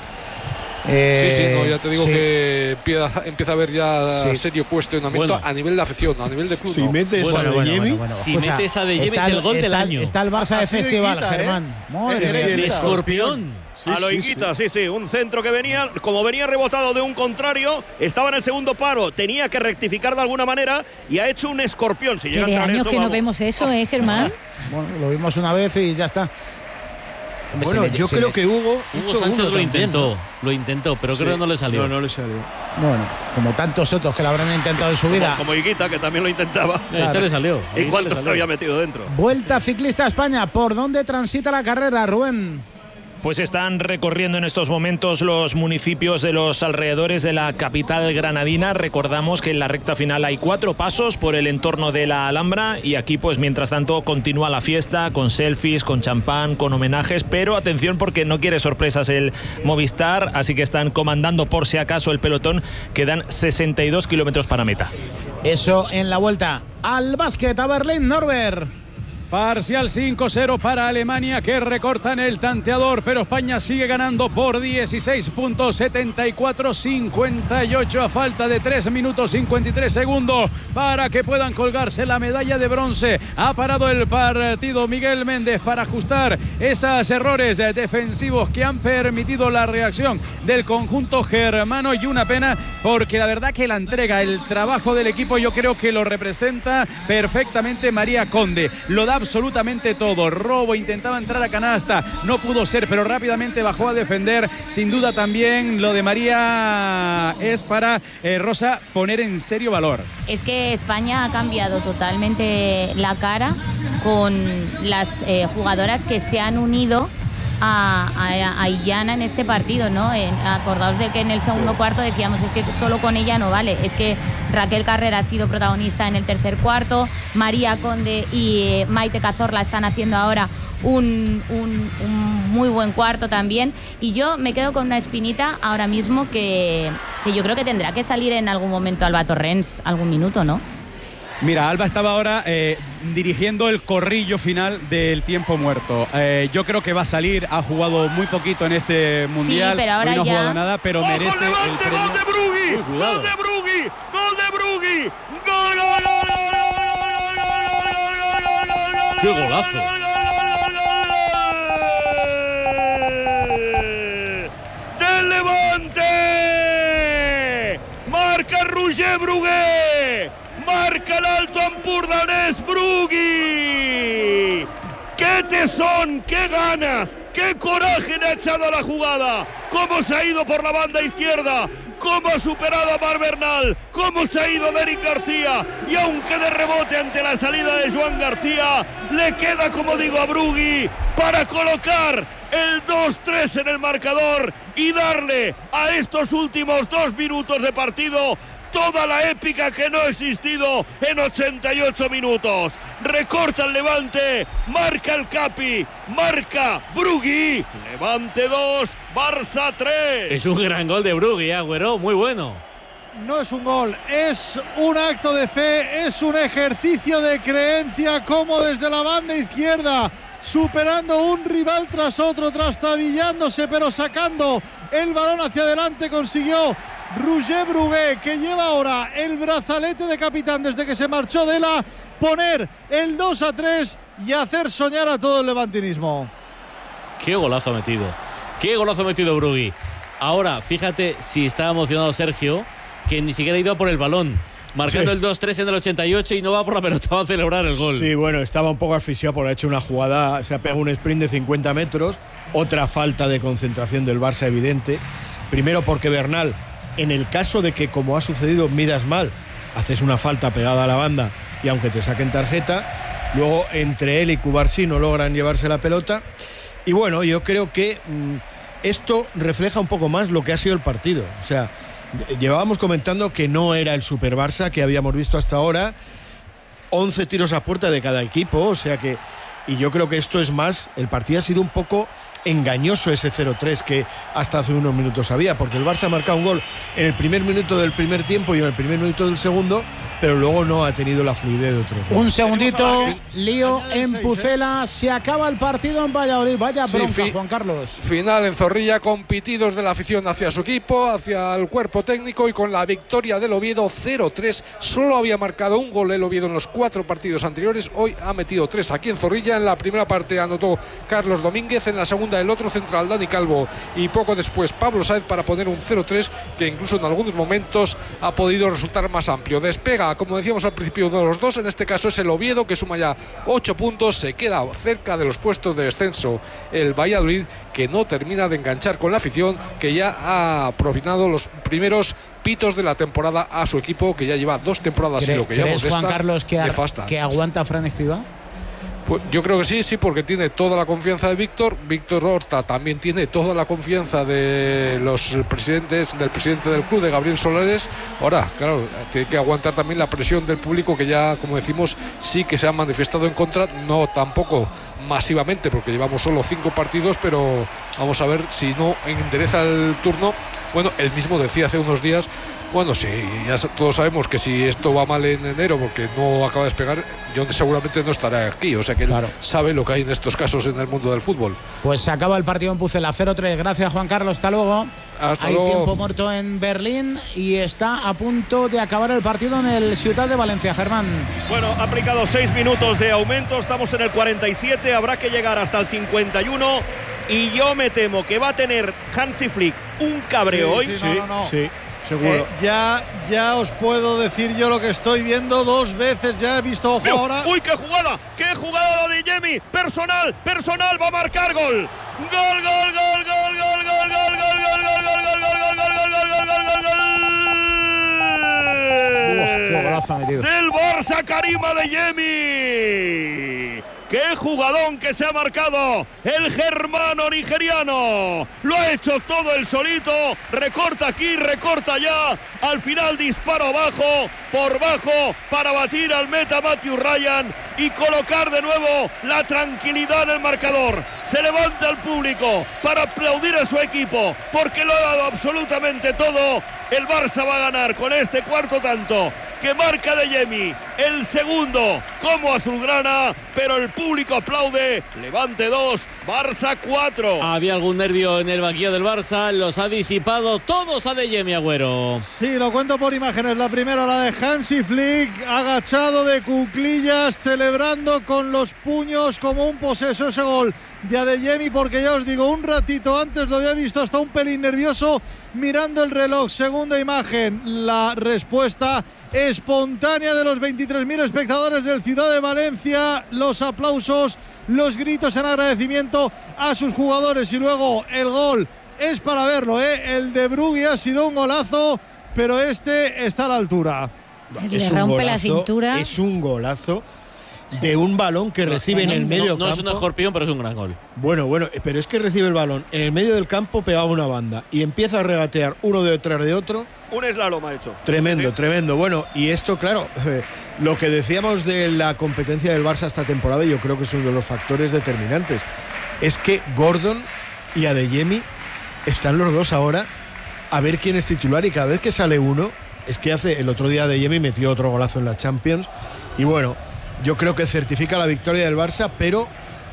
Eh, Sí, sí, no, ya te digo sí. que empieza, empieza a haber ya Sí. serio cuestionamiento Bueno. a nivel de afición, a nivel de club. Si no. metes Bueno, a Bueno, bueno, Yemi, bueno, bueno. Si Escucha, metes a De Jemi está es el gol del está- año. Está el Barça de Así de festival, quita, ¿eh? Germán. Madre Es mía. el De Quita. escorpión. Sí, a lo sí, Higuita, sí. sí, un centro que venía, como venía rebotado de un contrario, estaba en el segundo paro, tenía que rectificar de alguna manera y ha hecho un escorpión. Si que llega a de entrar años eso, que no vamos. vemos eso, ¿eh, Germán? Bueno, lo vimos una vez y ya está. Hombre, Bueno, se le- yo se creo le- que Hugo. Hugo hizo Sánchez uno lo también, intentó, ¿no? lo intentó, pero Sí. creo que no le salió. No, no le salió. Bueno, como tantos otros que lo habrán intentado en su vida. Como, como Higuita, que también lo intentaba. Eh, Este le salió. a ¿Y Higuita cuánto le se salió. había metido dentro? Vuelta ciclista a España. ¿Por dónde transita la carrera, Rubén? Pues están recorriendo en estos momentos los municipios de los alrededores de la capital granadina. Recordamos que en la recta final hay cuatro pasos por el entorno de la Alhambra y aquí pues mientras tanto continúa la fiesta con selfies, con champán, con homenajes, pero atención porque no quiere sorpresas el Movistar, así que están comandando por si acaso el pelotón. Quedan sesenta y dos kilómetros para meta. Eso en la vuelta al básquet, a Berlín, Norbert. Parcial cinco cero para Alemania, que recorta en el tanteador, pero España sigue ganando por dieciséis puntos, setenta y cuatro cincuenta y ocho a falta de tres minutos cincuenta y tres segundos para que puedan colgarse la medalla de bronce. Ha parado el partido Miguel Méndez para ajustar esos errores defensivos que han permitido la reacción del conjunto germano, y una pena porque la verdad que la entrega, el trabajo del equipo, yo creo que lo representa perfectamente María Conde. Lo da absolutamente todo. Robo, intentaba entrar a canasta, no pudo ser, pero rápidamente bajó a defender. Sin duda también lo de María es para eh, Rosa poner en serio valor. Es que España ha cambiado totalmente la cara con las eh, jugadoras que se han unido a, a, a Illana en este partido, ¿no? Eh, acordaos de que en el segundo cuarto decíamos, es que solo con ella no vale, es que Raquel Carrera ha sido protagonista en el tercer cuarto, María Conde y eh, Maite Cazorla están haciendo ahora un, un, un muy buen cuarto también, y yo me quedo con una espinita ahora mismo que, que yo creo que tendrá que salir en algún momento Alba Torrens, algún minuto, ¿no? Mira, Alba estaba ahora eh, dirigiendo el corrillo final del tiempo muerto. Eh, yo creo que va a salir, ha jugado muy poquito en este mundial. Sí, pero ahora hoy no ya... ha jugado nada, pero ¡Ojo, merece Levante, el premio. ¡Gol de Brugui! Uy, cuidado. ¡Gol de Brugui! ¡Gol de Brugui! ¡Gol, gol, gol, gol, gol, gol, gol, gol, gol, gol, gol, gol, ¡Qué gol, golazo! gol, gol, gol, gol! ¡Del Levante! ¡Marca Roger Brugué! ¡Marca el Alto Empordanès Brugui! ¡Qué tesón! ¡Qué ganas! ¡Qué coraje le ha echado a la jugada! ¡Cómo se ha ido por la banda izquierda! ¡Cómo ha superado a Mar Bernal! ¡Cómo se ha ido Derek García! Y aunque de rebote ante la salida de Joan García, le queda, como digo, a Brugui para colocar el dos tres en el marcador y darle a estos últimos dos minutos de partido toda la épica que no ha existido en ochenta y ocho minutos. Recorta el Levante, marca el Capi, marca Brugui. Levante dos, Barça tres. Es un gran gol de Brugui, Agüero, muy bueno. No es un gol, es un acto de fe, es un ejercicio de creencia, como desde la banda izquierda, superando un rival tras otro, trastabillándose, pero sacando el balón hacia adelante, consiguió Roger Brugué, que lleva ahora el brazalete de capitán desde que se marchó de la, poner el dos a tres y hacer soñar a todo el levantinismo. Qué golazo ha metido, qué golazo ha metido Brugui. Ahora, fíjate si está emocionado Sergio, que ni siquiera ha ido a por el balón, marcando sí. el dos tres en el ochenta y ocho y no va por la pelota, va a celebrar el gol. Sí, bueno, estaba un poco asfixiado por haber hecho una jugada, se ha pegado un sprint de cincuenta metros, otra falta de concentración del Barça evidente. Primero porque Bernal, en el caso de que, como ha sucedido, midas mal, haces una falta pegada a la banda y aunque te saquen tarjeta, luego entre él y Cubarsí no logran llevarse la pelota. Y bueno, yo creo que mmm, esto refleja un poco más lo que ha sido el partido. O sea, llevábamos comentando que no era el Super Barça que habíamos visto hasta ahora, once tiros a puerta de cada equipo, o sea que, y yo creo que esto es más, el partido ha sido un poco engañoso, ese cero tres que hasta hace unos minutos había, porque el Barça ha marcado un gol en el primer minuto del primer tiempo y en el primer minuto del segundo, pero luego no ha tenido la fluidez de otro. Un segundito, lío en Pucela, se acaba el partido en Valladolid, vaya bronca, sí, Juan Carlos. Final en Zorrilla, con pitidos de la afición hacia su equipo, hacia el cuerpo técnico, y con la victoria del Oviedo cero tres. Solo había marcado un gol el Oviedo en los cuatro partidos anteriores, hoy ha metido tres aquí en Zorrilla. En la primera parte anotó Carlos Domínguez, en la segunda el otro central Dani Calvo y poco después Pablo Sáez para poner un cero tres que incluso en algunos momentos ha podido resultar más amplio. Despega, como decíamos al principio, uno de los dos, en este caso es el Oviedo, que suma ya ocho puntos, se queda cerca de los puestos de descenso el Valladolid, que no termina de enganchar con la afición, que ya ha propinado los primeros pitos de la temporada a su equipo, que ya lleva dos temporadas y lo que llevamos de esta, Juan Carlos, que, ar- que aguanta Fran Escribá? Pues yo creo que sí, sí, porque tiene toda la confianza de Víctor. Víctor Horta también tiene toda la confianza de los presidentes, del presidente del club, de Gabriel Solares. Ahora, claro, tiene que aguantar también la presión del público, que ya, como decimos, sí que se ha manifestado en contra, no tampoco masivamente, porque llevamos solo cinco partidos, pero vamos a ver si no endereza el turno Bueno, él mismo decía hace unos días, bueno, sí, ya todos sabemos que si esto va mal en enero porque no acaba de despegar, yo seguramente no estará aquí. O sea que él claro. sabe lo que hay en estos casos en el mundo del fútbol. Pues se acaba el partido en Pucela, cero tres. Gracias, Juan Carlos. Hasta luego. Hasta hay luego. tiempo muerto en Berlín y está a punto de acabar el partido en el Ciudad de Valencia. Germán. Bueno, ha aplicado seis minutos de aumento. Estamos en el cuarenta y siete. Habrá que llegar hasta el cincuenta y uno. Y yo me temo que va a tener Hansi Flick un cabreo sí, hoy. Sí, no, no, no. sí, seguro. Eh, ya, ya os puedo decir yo lo que estoy viendo dos veces. Ya he visto, ojo, Pero, ahora. ¡Uy, qué jugada! ¡Qué jugada la de Yemi! Personal, personal, va a marcar gol. Gol, gol, gol, gol, gol, gol, gol, gol, gol, gol, gol, gol, gol, gol, gol, gol, gol, gol, gol, gol. Del Barça, Karim Adeyemi. ¡Qué jugadón que se ha marcado el germano nigeriano! Lo ha hecho todo el solito, recorta aquí, recorta allá, al final disparo abajo, por bajo, para batir al meta Matthew Ryan y colocar de nuevo la tranquilidad en el marcador. Se levanta el público para aplaudir a su equipo, porque lo ha dado absolutamente todo. El Barça va a ganar con este cuarto tanto que marca Adeyemi, el segundo como azulgrana, pero el público aplaude. Levante dos, Barça cuatro. Había algún nervio en el banquillo del Barça, los ha disipado todos Adeyemi, Agüero. Sí, lo cuento por imágenes. La primera, la de Hansi Flick, agachado de cuclillas, celebrando con los puños como un poseso ese gol de Adeyemi, porque ya os digo, un ratito antes lo había visto hasta un pelín nervioso mirando el reloj. Segunda imagen, la respuesta espontánea de los veintitrés mil espectadores del Ciudad de Valencia, los aplausos, los gritos en agradecimiento a sus jugadores, y luego el gol es para verlo, ¿eh? El de Brugui ha sido un golazo, pero este está a la altura. Le es rompe un golazo, la cintura. Es un golazo de un balón que recibe en el medio no, no campo. es un escorpión, pero es un gran gol. Bueno, bueno, pero es que recibe el balón en el medio del campo, pegado a una banda y empieza a regatear uno detrás de otro. Un slalom ha hecho. Tremendo, sí. tremendo. Bueno, y esto, claro, eh, lo que decíamos de la competencia del Barça esta temporada, yo creo que es uno de los factores determinantes, es que Gordon y Adeyemi están los dos ahora a ver quién es titular, y cada vez que sale uno, es que hace, el otro día Adeyemi metió otro golazo en la Champions, y bueno, yo creo que certifica la victoria del Barça, pero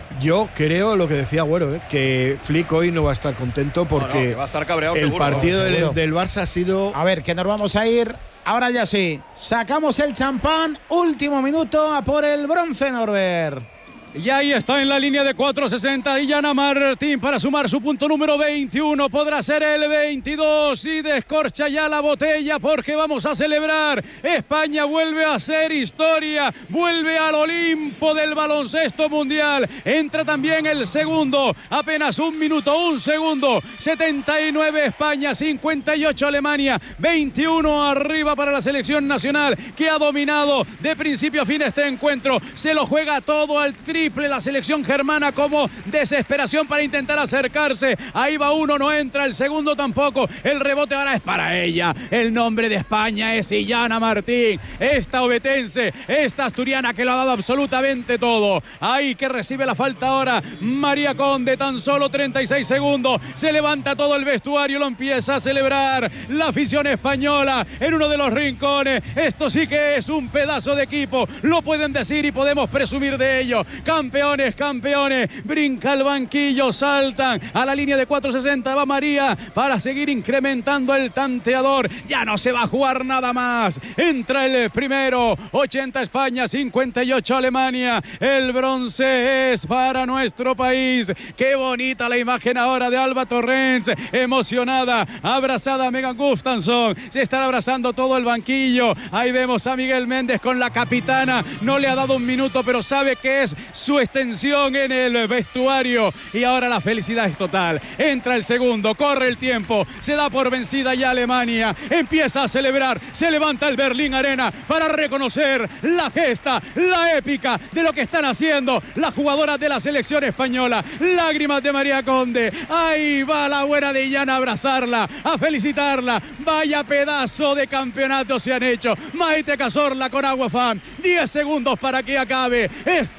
yo creo lo que decía Agüero, ¿eh? que Flick hoy no va a estar contento porque no, no, que va a estar cabreado, el seguro, partido seguro. del, del Barça ha sido... A ver, que nos vamos a ir. Ahora ya sí. Sacamos el champán. Último minuto a por el bronce, Norbert. Y ahí está en la línea de cuatro sesenta Illana Martín para sumar su punto número veintiuno. Podrá ser el veintidós y descorcha ya la botella porque vamos a celebrar. España vuelve a ser historia, vuelve al Olimpo del baloncesto mundial. Entra también el segundo, apenas un minuto, un segundo. setenta y nueve España, cincuenta y ocho Alemania, veintiuno arriba para la selección nacional, que ha dominado de principio a fin este encuentro. Se lo juega todo al triple la selección germana, como desesperación para intentar acercarse. Ahí va uno, no entra, el segundo tampoco. El rebote ahora es para ella. El nombre de España es Illana Martín, esta obetense, esta asturiana que lo ha dado absolutamente todo. Ahí que recibe la falta ahora María Conde, tan solo treinta y seis segundos. Se levanta todo el vestuario, lo empieza a celebrar la afición española en uno de los rincones. Esto sí que es un pedazo de equipo, lo pueden decir y podemos presumir de ello. Campeones, campeones, brinca el banquillo, saltan a la línea de cuatro sesenta, va María para seguir incrementando el tanteador. Ya no se va a jugar nada más. Entra el primero, ochenta España, cincuenta y ocho Alemania. El bronce es para nuestro país. Qué bonita la imagen ahora de Alba Torrens, emocionada, abrazada a Megan Gustafsson. Se está abrazando todo el banquillo. Ahí vemos a Miguel Méndez con la capitana. No le ha dado un minuto, pero sabe que es su extensión en el vestuario, y ahora la felicidad es total. Entra el segundo, corre el tiempo, se da por vencida ya Alemania, empieza a celebrar, se levanta el Berlín Arena para reconocer la gesta, la épica de lo que están haciendo las jugadoras de la selección española. Lágrimas de María Conde, ahí va la buena de Illana a abrazarla, a felicitarla. Vaya pedazo de campeonato se han hecho. Maite Cazorla con Agua Fan, diez segundos para que acabe. España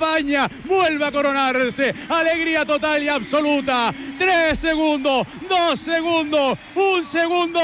España vuelve a coronarse. Alegría total y absoluta. Tres segundos, dos segundos, un segundo.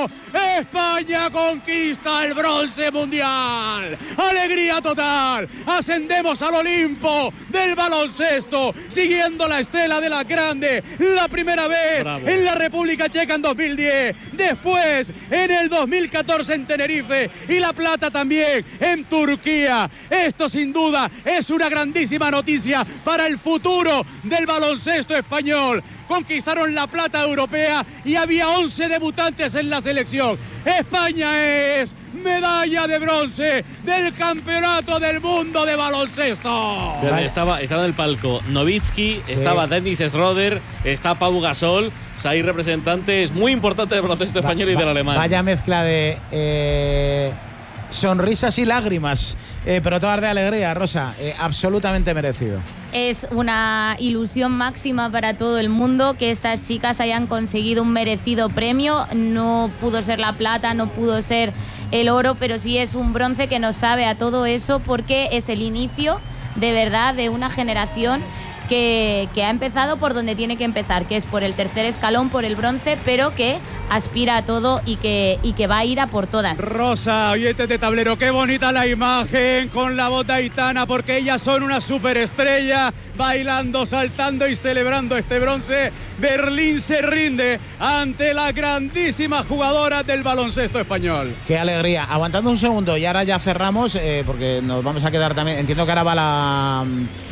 España conquista el bronce mundial. Alegría total. Ascendemos al Olimpo del baloncesto, siguiendo la estela de la grande. La primera vez Bravo. en la República Checa en dos mil diez. Después en el dos mil catorce en Tenerife. Y la plata también en Turquía. Esto sin duda es una grandísima noticia para el futuro del baloncesto español. Conquistaron la plata europea y había once debutantes en la selección. España es medalla de bronce del Campeonato del Mundo de Baloncesto. Vale. Estaba, estaba en el palco Nowitzki, sí. estaba Dennis Schroeder, está Pau Gasol. O sea, hay representantes muy importantes del baloncesto español va, y del va, alemán. Vaya mezcla de eh, sonrisas y lágrimas, eh, pero todas de alegría, Rosa. Eh, absolutamente merecido. Es una ilusión máxima para todo el mundo que estas chicas hayan conseguido un merecido premio. No pudo ser la plata, no pudo ser el oro, pero sí es un bronce que nos sabe a todo eso, porque es el inicio de verdad de una generación que, que ha empezado por donde tiene que empezar, que es por el tercer escalón, por el bronce, pero que aspira a todo y que, y que va a ir a por todas. Rosa, oyentes de tablero, qué bonita la imagen con la bota gitana, porque ellas son una superestrella, bailando, saltando y celebrando este bronce. Berlín se rinde ante la grandísima jugadora del baloncesto español. Qué alegría. Aguantando un segundo y ahora ya cerramos, eh, porque nos vamos a quedar también. Entiendo que ahora va la...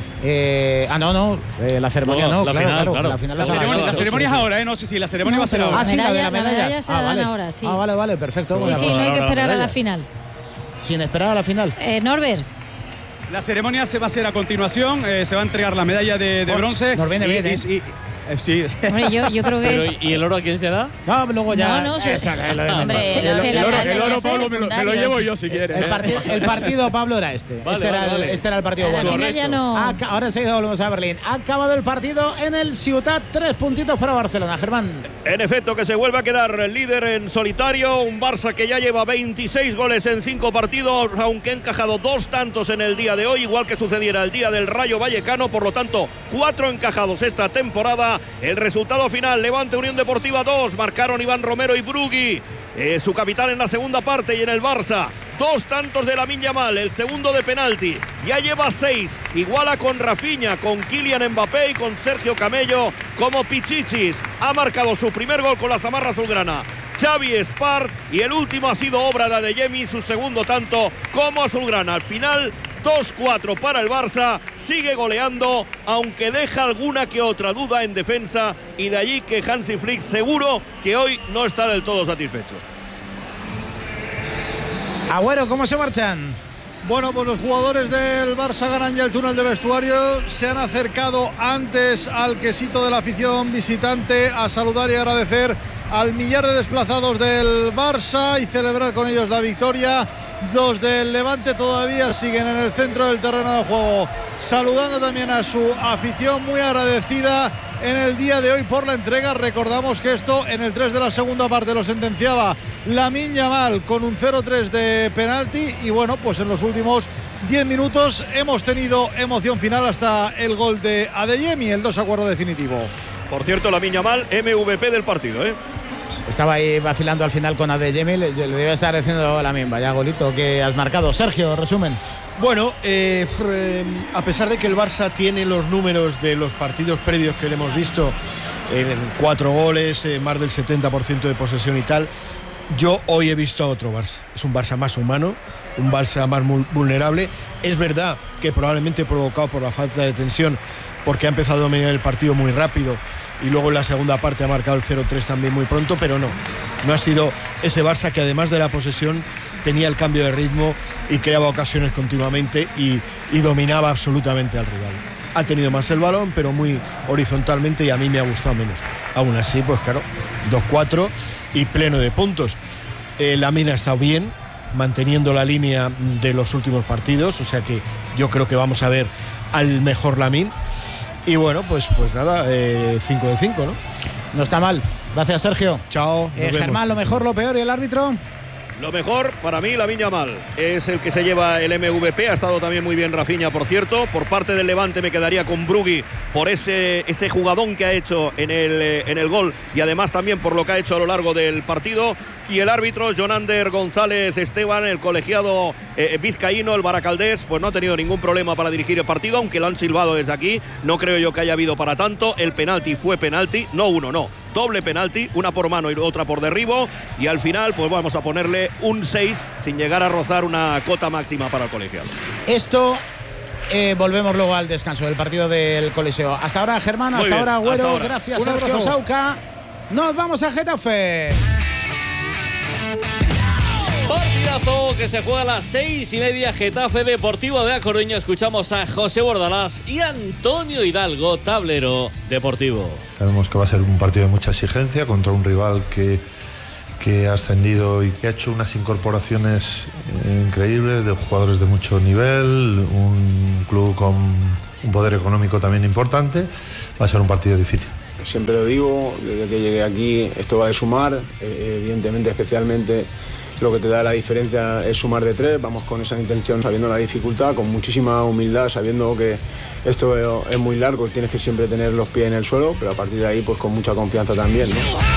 Eh, ah, no, no, eh, la ceremonia no, no la, claro, final, claro, claro. la final la, la, ceremonia, la ceremonia es ahora, ¿eh? No sé si la ceremonia no, va a ser ahora. Ah, sí, la de la medalla. La medalla se ah, dan vale. ahora, sí. Ah, vale, vale, perfecto. Sí, bueno, sí, pues, no hay que esperar la a la final. Sin esperar a la final. Eh, Norbert. La ceremonia se va a hacer a continuación, eh, se va a entregar la medalla de, de bronce. Nos viene y, bien, ¿eh? y, y, Eh, sí. Hombre, yo, yo creo que Pero, es... ¿y el oro a quién se da? No, luego ya. No, no, sí. Esa, lo de Hombre, el, no, el, el, oro, el oro, ya Pablo, me lo, me lo llevo yo si quieres. El, partido, el partido, Pablo, era este. Vale, este, vale, era el, vale. este era el partido A la bueno. final ya no... Aca- ahora enseguida volvemos a Berlín. Ha acabado el partido en el Ciutat. Tres puntitos para Barcelona. Germán. En efecto, que se vuelve a quedar líder en solitario. Un Barça que ya lleva veintiséis goles en cinco partidos, aunque ha encajado dos tantos en el día de hoy, igual que sucediera el día del Rayo Vallecano. Por lo tanto, cuatro encajados esta temporada. El resultado final, Levante Unión Deportiva dos, marcaron Iván Romero y Brugui, eh, su capitán en la segunda parte. Y en el Barça, dos tantos de Lamine Yamal, el segundo de penalti, ya lleva seis, iguala con Rafinha, con Kylian Mbappé y con Sergio Camello como Pichichis. Ha marcado su primer gol con la zamarra azulgrana Xavi Espart, y el último ha sido obra de Adeyemi, su segundo tanto como azulgrana. Al final, dos cuatro para el Barça, sigue goleando, aunque deja alguna que otra duda en defensa, y de allí que Hansi Flick seguro que hoy no está del todo satisfecho. Agüero, ¿cómo se marchan? Bueno, pues los jugadores del Barça ganan ya el túnel de vestuario. Se han acercado antes al quesito de la afición visitante a saludar y agradecer al millar de desplazados del Barça y celebrar con ellos la victoria. Los del Levante todavía siguen en el centro del terreno de juego, saludando también a su afición, muy agradecida en el día de hoy por la entrega. Recordamos que esto en el tres de la segunda parte lo sentenciaba Lamine Yamal con un cero tres de penalti, y bueno, pues en los últimos diez minutos hemos tenido emoción final hasta el gol de Adeyemi, el dos a cuatro definitivo. Por cierto, Lamine Yamal, M V P del partido, ¿eh? Estaba ahí vacilando al final con Adeyemi, le, le debe estar diciendo la misma. Vaya golito que has marcado. Sergio, resumen. Bueno, eh, a pesar de que el Barça tiene los números de los partidos previos que le hemos visto, en cuatro goles, eh, más del setenta por ciento de posesión y tal, yo hoy he visto a otro Barça. Es un Barça más humano, un Barça más vulnerable. Es verdad que probablemente provocado por la falta de tensión, porque ha empezado a dominar el partido muy rápido y luego en la segunda parte ha marcado el cero tres también muy pronto, pero no, no ha sido ese Barça que además de la posesión tenía el cambio de ritmo y creaba ocasiones continuamente y, y dominaba absolutamente al rival. Ha tenido más el balón, pero muy horizontalmente, y a mí me ha gustado menos. Aún así, pues claro, dos cuatro y pleno de puntos. Eh, Lamine ha estado bien, manteniendo la línea de los últimos partidos, o sea que yo creo que vamos a ver al mejor Lamine. Y bueno, pues, pues nada, cinco de cinco, ¿no? No está mal. Gracias, Sergio. Chao. Eh, Germán, lo mejor, lo peor y el árbitro. Lo mejor para mí, Lamine Yamal es el que se lleva el M V P. Ha estado también muy bien Rafinha, por cierto. Por parte del Levante me quedaría con Brugui por ese, ese jugadón que ha hecho en el, en el gol y además también por lo que ha hecho a lo largo del partido. Y el árbitro, Jonander González Esteban, el colegiado eh, vizcaíno, el baracaldés, pues no ha tenido ningún problema para dirigir el partido, aunque lo han silbado desde aquí. No creo yo que haya habido para tanto. El penalti fue penalti, no uno, no. Doble penalti, una por mano y otra por derribo. Y al final, pues vamos a ponerle un seis sin llegar a rozar una cota máxima para el colegiado. Esto, eh, volvemos luego al descanso del partido del Coliseo. Hasta ahora, Germán, hasta ahora, Agüero. Gracias, Sergio Sauca. Nos vamos a Getafe. Partidazo que se juega a las seis y media. Getafe Deportivo de A Coruña. Escuchamos a José Bordalás y Antonio Hidalgo, tablero deportivo. Sabemos que va a ser un partido de mucha exigencia contra un rival que, que ha ascendido y que ha hecho unas incorporaciones eh, increíbles de jugadores de mucho nivel, un club con un poder económico también importante. Va a ser un partido difícil. Siempre lo digo, desde que llegué aquí esto va de sumar, evidentemente especialmente lo que te da la diferencia es sumar de tres. Vamos con esa intención, sabiendo la dificultad, con muchísima humildad, sabiendo que esto es muy largo, tienes que siempre tener los pies en el suelo, pero a partir de ahí pues con mucha confianza también, ¿no?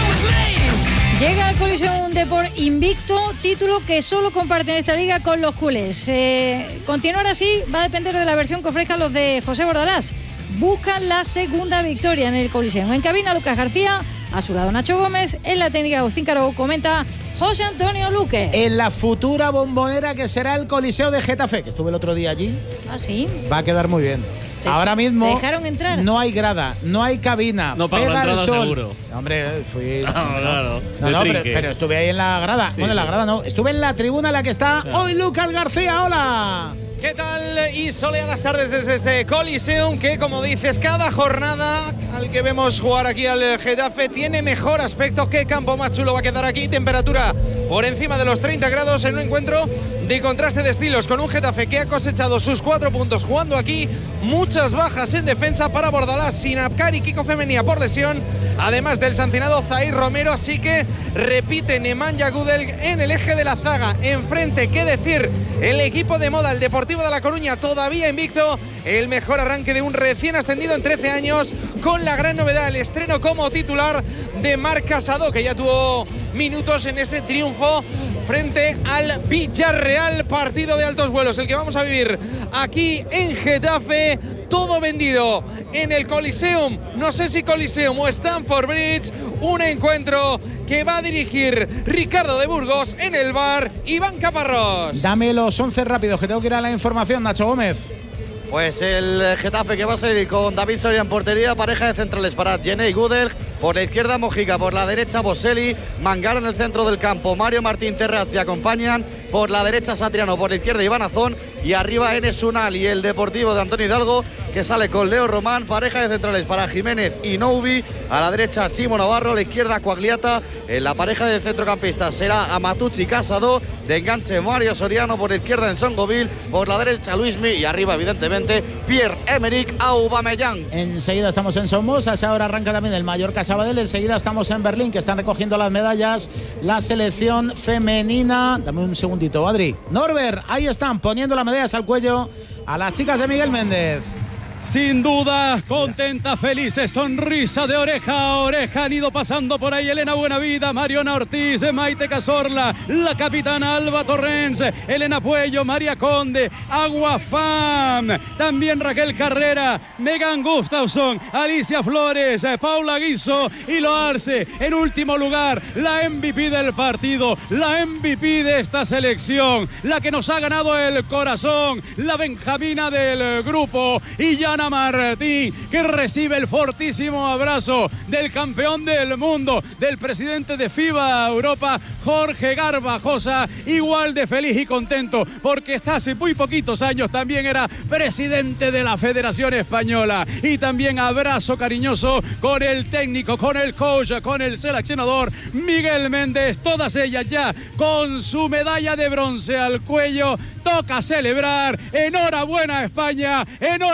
Llega al Coliseo un Depor invicto, título que solo comparten esta liga con los culés. Eh, continuar así va a depender de la versión que ofrezcan los de José Bordalás. Buscan la segunda victoria en el Coliseo. En cabina, Lucas García, a su lado Nacho Gómez, en la técnica Agustín Caro, comenta José Antonio Luque. En la futura bombonera que será el Coliseo de Getafe, que estuve el otro día allí. Ah, sí. Va a quedar muy bien. ¿Te, Ahora mismo ¿te dejaron entrar? No hay grada, no hay cabina. No pago pega la entrada el sol. seguro. No, hombre, fui. No, claro. No, no, pero, pero estuve ahí en la grada. Sí, bueno, en la grada no. Estuve en la tribuna en la que está claro. Hoy Lucas García. Hola. ¿Qué tal? Y soleadas tardes desde este Coliseum que, como dices, cada jornada al que vemos jugar aquí al Getafe tiene mejor aspecto. ¿Qué campo más chulo va a quedar aquí? Temperatura por encima de los treinta grados en un encuentro de contraste de estilos con un Getafe que ha cosechado sus cuatro puntos jugando aquí. Muchas bajas en defensa para Bordalás, sin Abkar y Kiko Femenía por lesión, además del sancionado Zair Romero. Así que repite Nemanja Gudel en el eje de la zaga. Enfrente, qué decir, el equipo de moda, el Deportivo de La Coruña, todavía invicto. El mejor arranque de un recién ascendido en trece años, con la gran novedad, el estreno como titular de Marc Casado, que ya tuvo minutos en ese triunfo frente al Villarreal. Partido de altos vuelos el que vamos a vivir aquí en Getafe. Todo vendido en el Coliseum, no sé si Coliseum o Stamford Bridge. Un encuentro que va a dirigir Ricardo de Burgos, en el bar Iván Caparrós. Dame los once rápidos, que tengo que ir a la información, Nacho Gómez. Pues el Getafe, que va a salir con David Soria en portería, pareja de centrales para Jenny Gudel, por la izquierda Mojica, por la derecha Boselli, Mangala en el centro del campo, Mario Martín Terraz y acompañan, por la derecha Satriano, por la izquierda Iván Azón y arriba Enes Unal. Y el Deportivo de Antonio Hidalgo, que sale con Leo Román, pareja de centrales para Jiménez y Noubi, a la derecha Chimo Navarro, a la izquierda Coagliata, en la pareja de centrocampistas será Amatucci Casado, de enganche Mario Soriano, por la izquierda en Songoville, por la derecha Luismi y arriba evidentemente Pierre-Emerick Aubameyang. Enseguida estamos en Somos, a esa hora arranca también el Mallorca Sabadell, enseguida estamos en Berlín, que están recogiendo las medallas la selección femenina. Dame un segundito, Adri. Norbert, ahí están poniendo las medallas al cuello a las chicas de Miguel Méndez. Sin duda, contenta, felices, sonrisa de oreja a oreja. Han ido pasando por ahí Elena Buenavida, Mariona Ortiz, Maite Cazorla, la capitana Alba Torrens, Elena Puello, María Conde, Agua Fam, también Raquel Carrera, Megan Gustafson, Alicia Flores, Paula Guizo y Loarse. En último lugar, la M V P del partido, la M V P de esta selección, la que nos ha ganado el corazón, la benjamina del grupo, y ya Ana Martín, que recibe el fortísimo abrazo del campeón del mundo, del presidente de FIBA Europa, Jorge Garbajosa, igual de feliz y contento, porque hasta hace muy poquitos años también era presidente de la Federación Española. Y también abrazo cariñoso con el técnico, con el coach, con el seleccionador Miguel Méndez, todas ellas ya con su medalla de bronce al cuello. Toca celebrar. Enhorabuena España, enhorabuena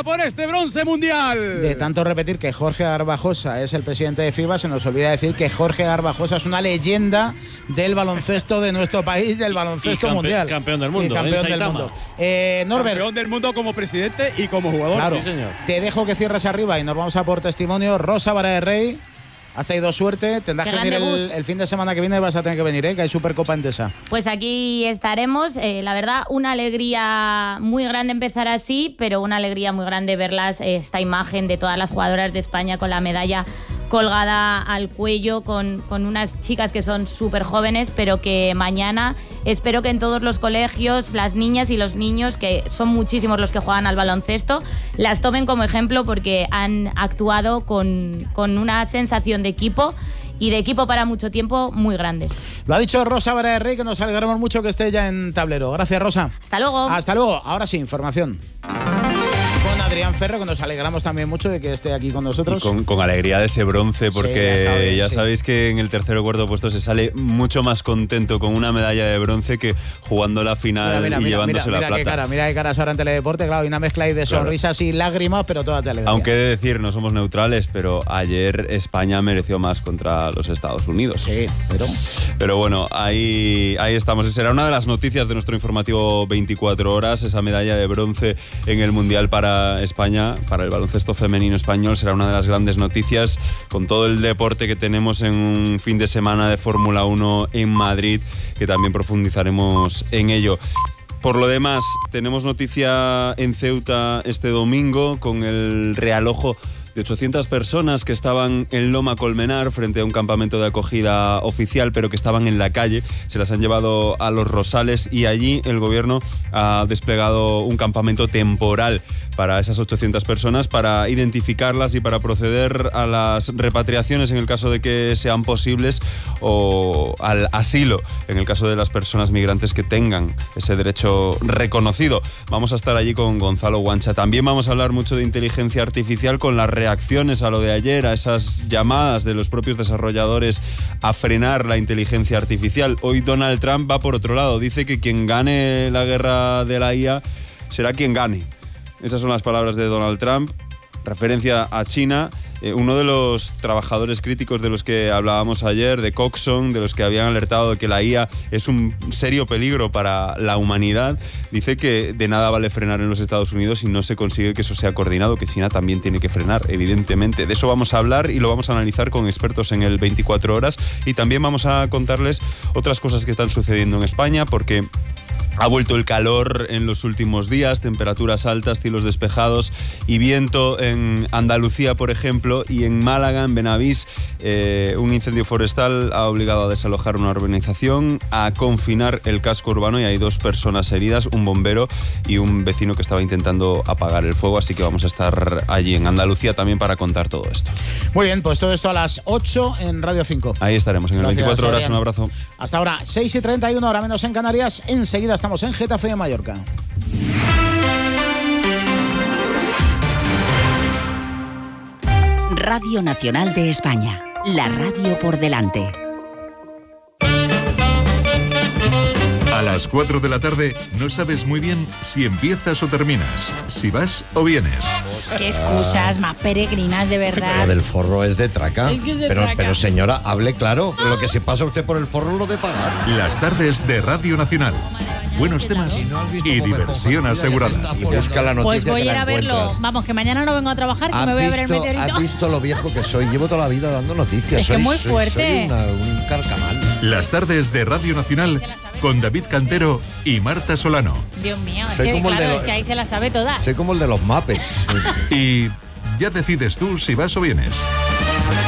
por este bronce mundial. De tanto repetir que Jorge Garbajosa es el presidente de FIBA, se nos olvida decir que Jorge Garbajosa es una leyenda del baloncesto de nuestro país, del baloncesto y campe mundial. Campeón del mundo. Y campeón del mundo. Eh, Norbert. Campeón del mundo como presidente y como jugador. Claro, sí, señor. Te dejo que cierres arriba y nos vamos a por testimonio. Rosa Vara de Rey. Has tenido suerte, tendrás que venir el, el fin de semana que viene, vas a tener que venir, ¿eh? Que hay Supercopa Endesa. Pues aquí estaremos, eh, la verdad, una alegría muy grande empezar así, pero una alegría muy grande verlas, eh, esta imagen de todas las jugadoras de España con la medalla colgada al cuello, con, con unas chicas que son súper jóvenes, pero que mañana espero que en todos los colegios las niñas y los niños, que son muchísimos los que juegan al baloncesto, las tomen como ejemplo porque han actuado con, con una sensación de equipo y de equipo para mucho tiempo muy grande. Lo ha dicho Rosa Vara de Rey, que nos alegramos mucho que esté ya en tablero. Gracias, Rosa. Hasta luego. Hasta luego. Ahora sí, información. Con Adrián Ferro, que nos alegramos también mucho de que esté aquí con nosotros. Y con, con alegría de ese bronce, porque sí, bien, ya sí. sabéis que en el tercer o cuarto puesto se sale mucho más contento con una medalla de bronce que jugando la final mira, mira, y mira, llevándose mira, la mira plata. Qué cara, mira qué caras ahora en Teledeporte, claro, y una mezcla ahí de claro. sonrisas y lágrimas, pero toda te alegría. Aunque he de decir, no somos neutrales, pero ayer España mereció más contra los Estados Unidos. Sí, pero... Pero bueno, ahí, ahí estamos. Será una de las noticias de nuestro informativo veinticuatro horas, esa medalla de bronce en el Mundial para España, para el baloncesto femenino español. Será una de las grandes noticias con todo el deporte que tenemos en un fin de semana de Fórmula uno en Madrid, que también profundizaremos en ello. Por lo demás, tenemos noticia en Ceuta este domingo con el realojo de ochocientas personas que estaban en Loma Colmenar frente a un campamento de acogida oficial, pero que estaban en la calle. Se las han llevado a Los Rosales y allí el gobierno ha desplegado un campamento temporal para esas ochocientas personas, para identificarlas y para proceder a las repatriaciones en el caso de que sean posibles, o al asilo en el caso de las personas migrantes que tengan ese derecho reconocido. Vamos a estar allí con Gonzalo Guancha. También vamos a hablar mucho de inteligencia artificial, con las reacciones a lo de ayer, a esas llamadas de los propios desarrolladores a frenar la inteligencia artificial. Hoy Donald Trump va por otro lado, dice que quien gane la guerra de la I A será quien gane. Esas son las palabras de Donald Trump, referencia a China. Eh, uno de los trabajadores críticos de los que hablábamos ayer, de Coxon, de los que habían alertado de que la I A es un serio peligro para la humanidad, dice que de nada vale frenar en los Estados Unidos si no se consigue que eso sea coordinado, que China también tiene que frenar, evidentemente. De eso vamos a hablar y lo vamos a analizar con expertos en el veinticuatro horas, y también vamos a contarles otras cosas que están sucediendo en España, porque ha vuelto el calor en los últimos días, temperaturas altas, cielos despejados y viento en Andalucía, por ejemplo, y en Málaga, en Benavís, eh, un incendio forestal ha obligado a desalojar una urbanización, a confinar el casco urbano, y hay dos personas heridas, un bombero y un vecino que estaba intentando apagar el fuego, así que vamos a estar allí en Andalucía también para contar todo esto. Muy bien, pues todo esto a las ocho en Radio cinco. Ahí estaremos, en el Gracias, veinticuatro horas, Adrián. un abrazo. Hasta ahora, seis y treinta y uno, hora menos en Canarias. Enseguida estamos en Getafe de Mallorca. Radio Nacional de España, la radio por delante. A las cuatro de la tarde no sabes muy bien si empiezas o terminas, si vas o vienes. Qué excusas más peregrinas, de verdad. Lo del forro es de traca. Es que es de pero, traca. pero señora, hable claro. Lo que se pasa usted por el forro lo de pagar. Las tardes de Radio Nacional. Buenos temas y diversión asegurada. Y busca la noticia. Pues voy a que ir la a verlo. encuentras. Vamos, que mañana no vengo a trabajar, que ¿Has me voy a ver el visto- meteorito. ¿Has visto lo viejo que soy? Llevo toda la vida dando noticias. Es que soy, muy soy- fuerte. soy una- un carcamal. Las tardes de Radio Nacional con David Cantero y Marta Solano. Dios mío, es Soy que, como el claro, de es los- que ahí se la sabe todas. Soy como el de los Muppets. Y ya decides tú si vas o vienes.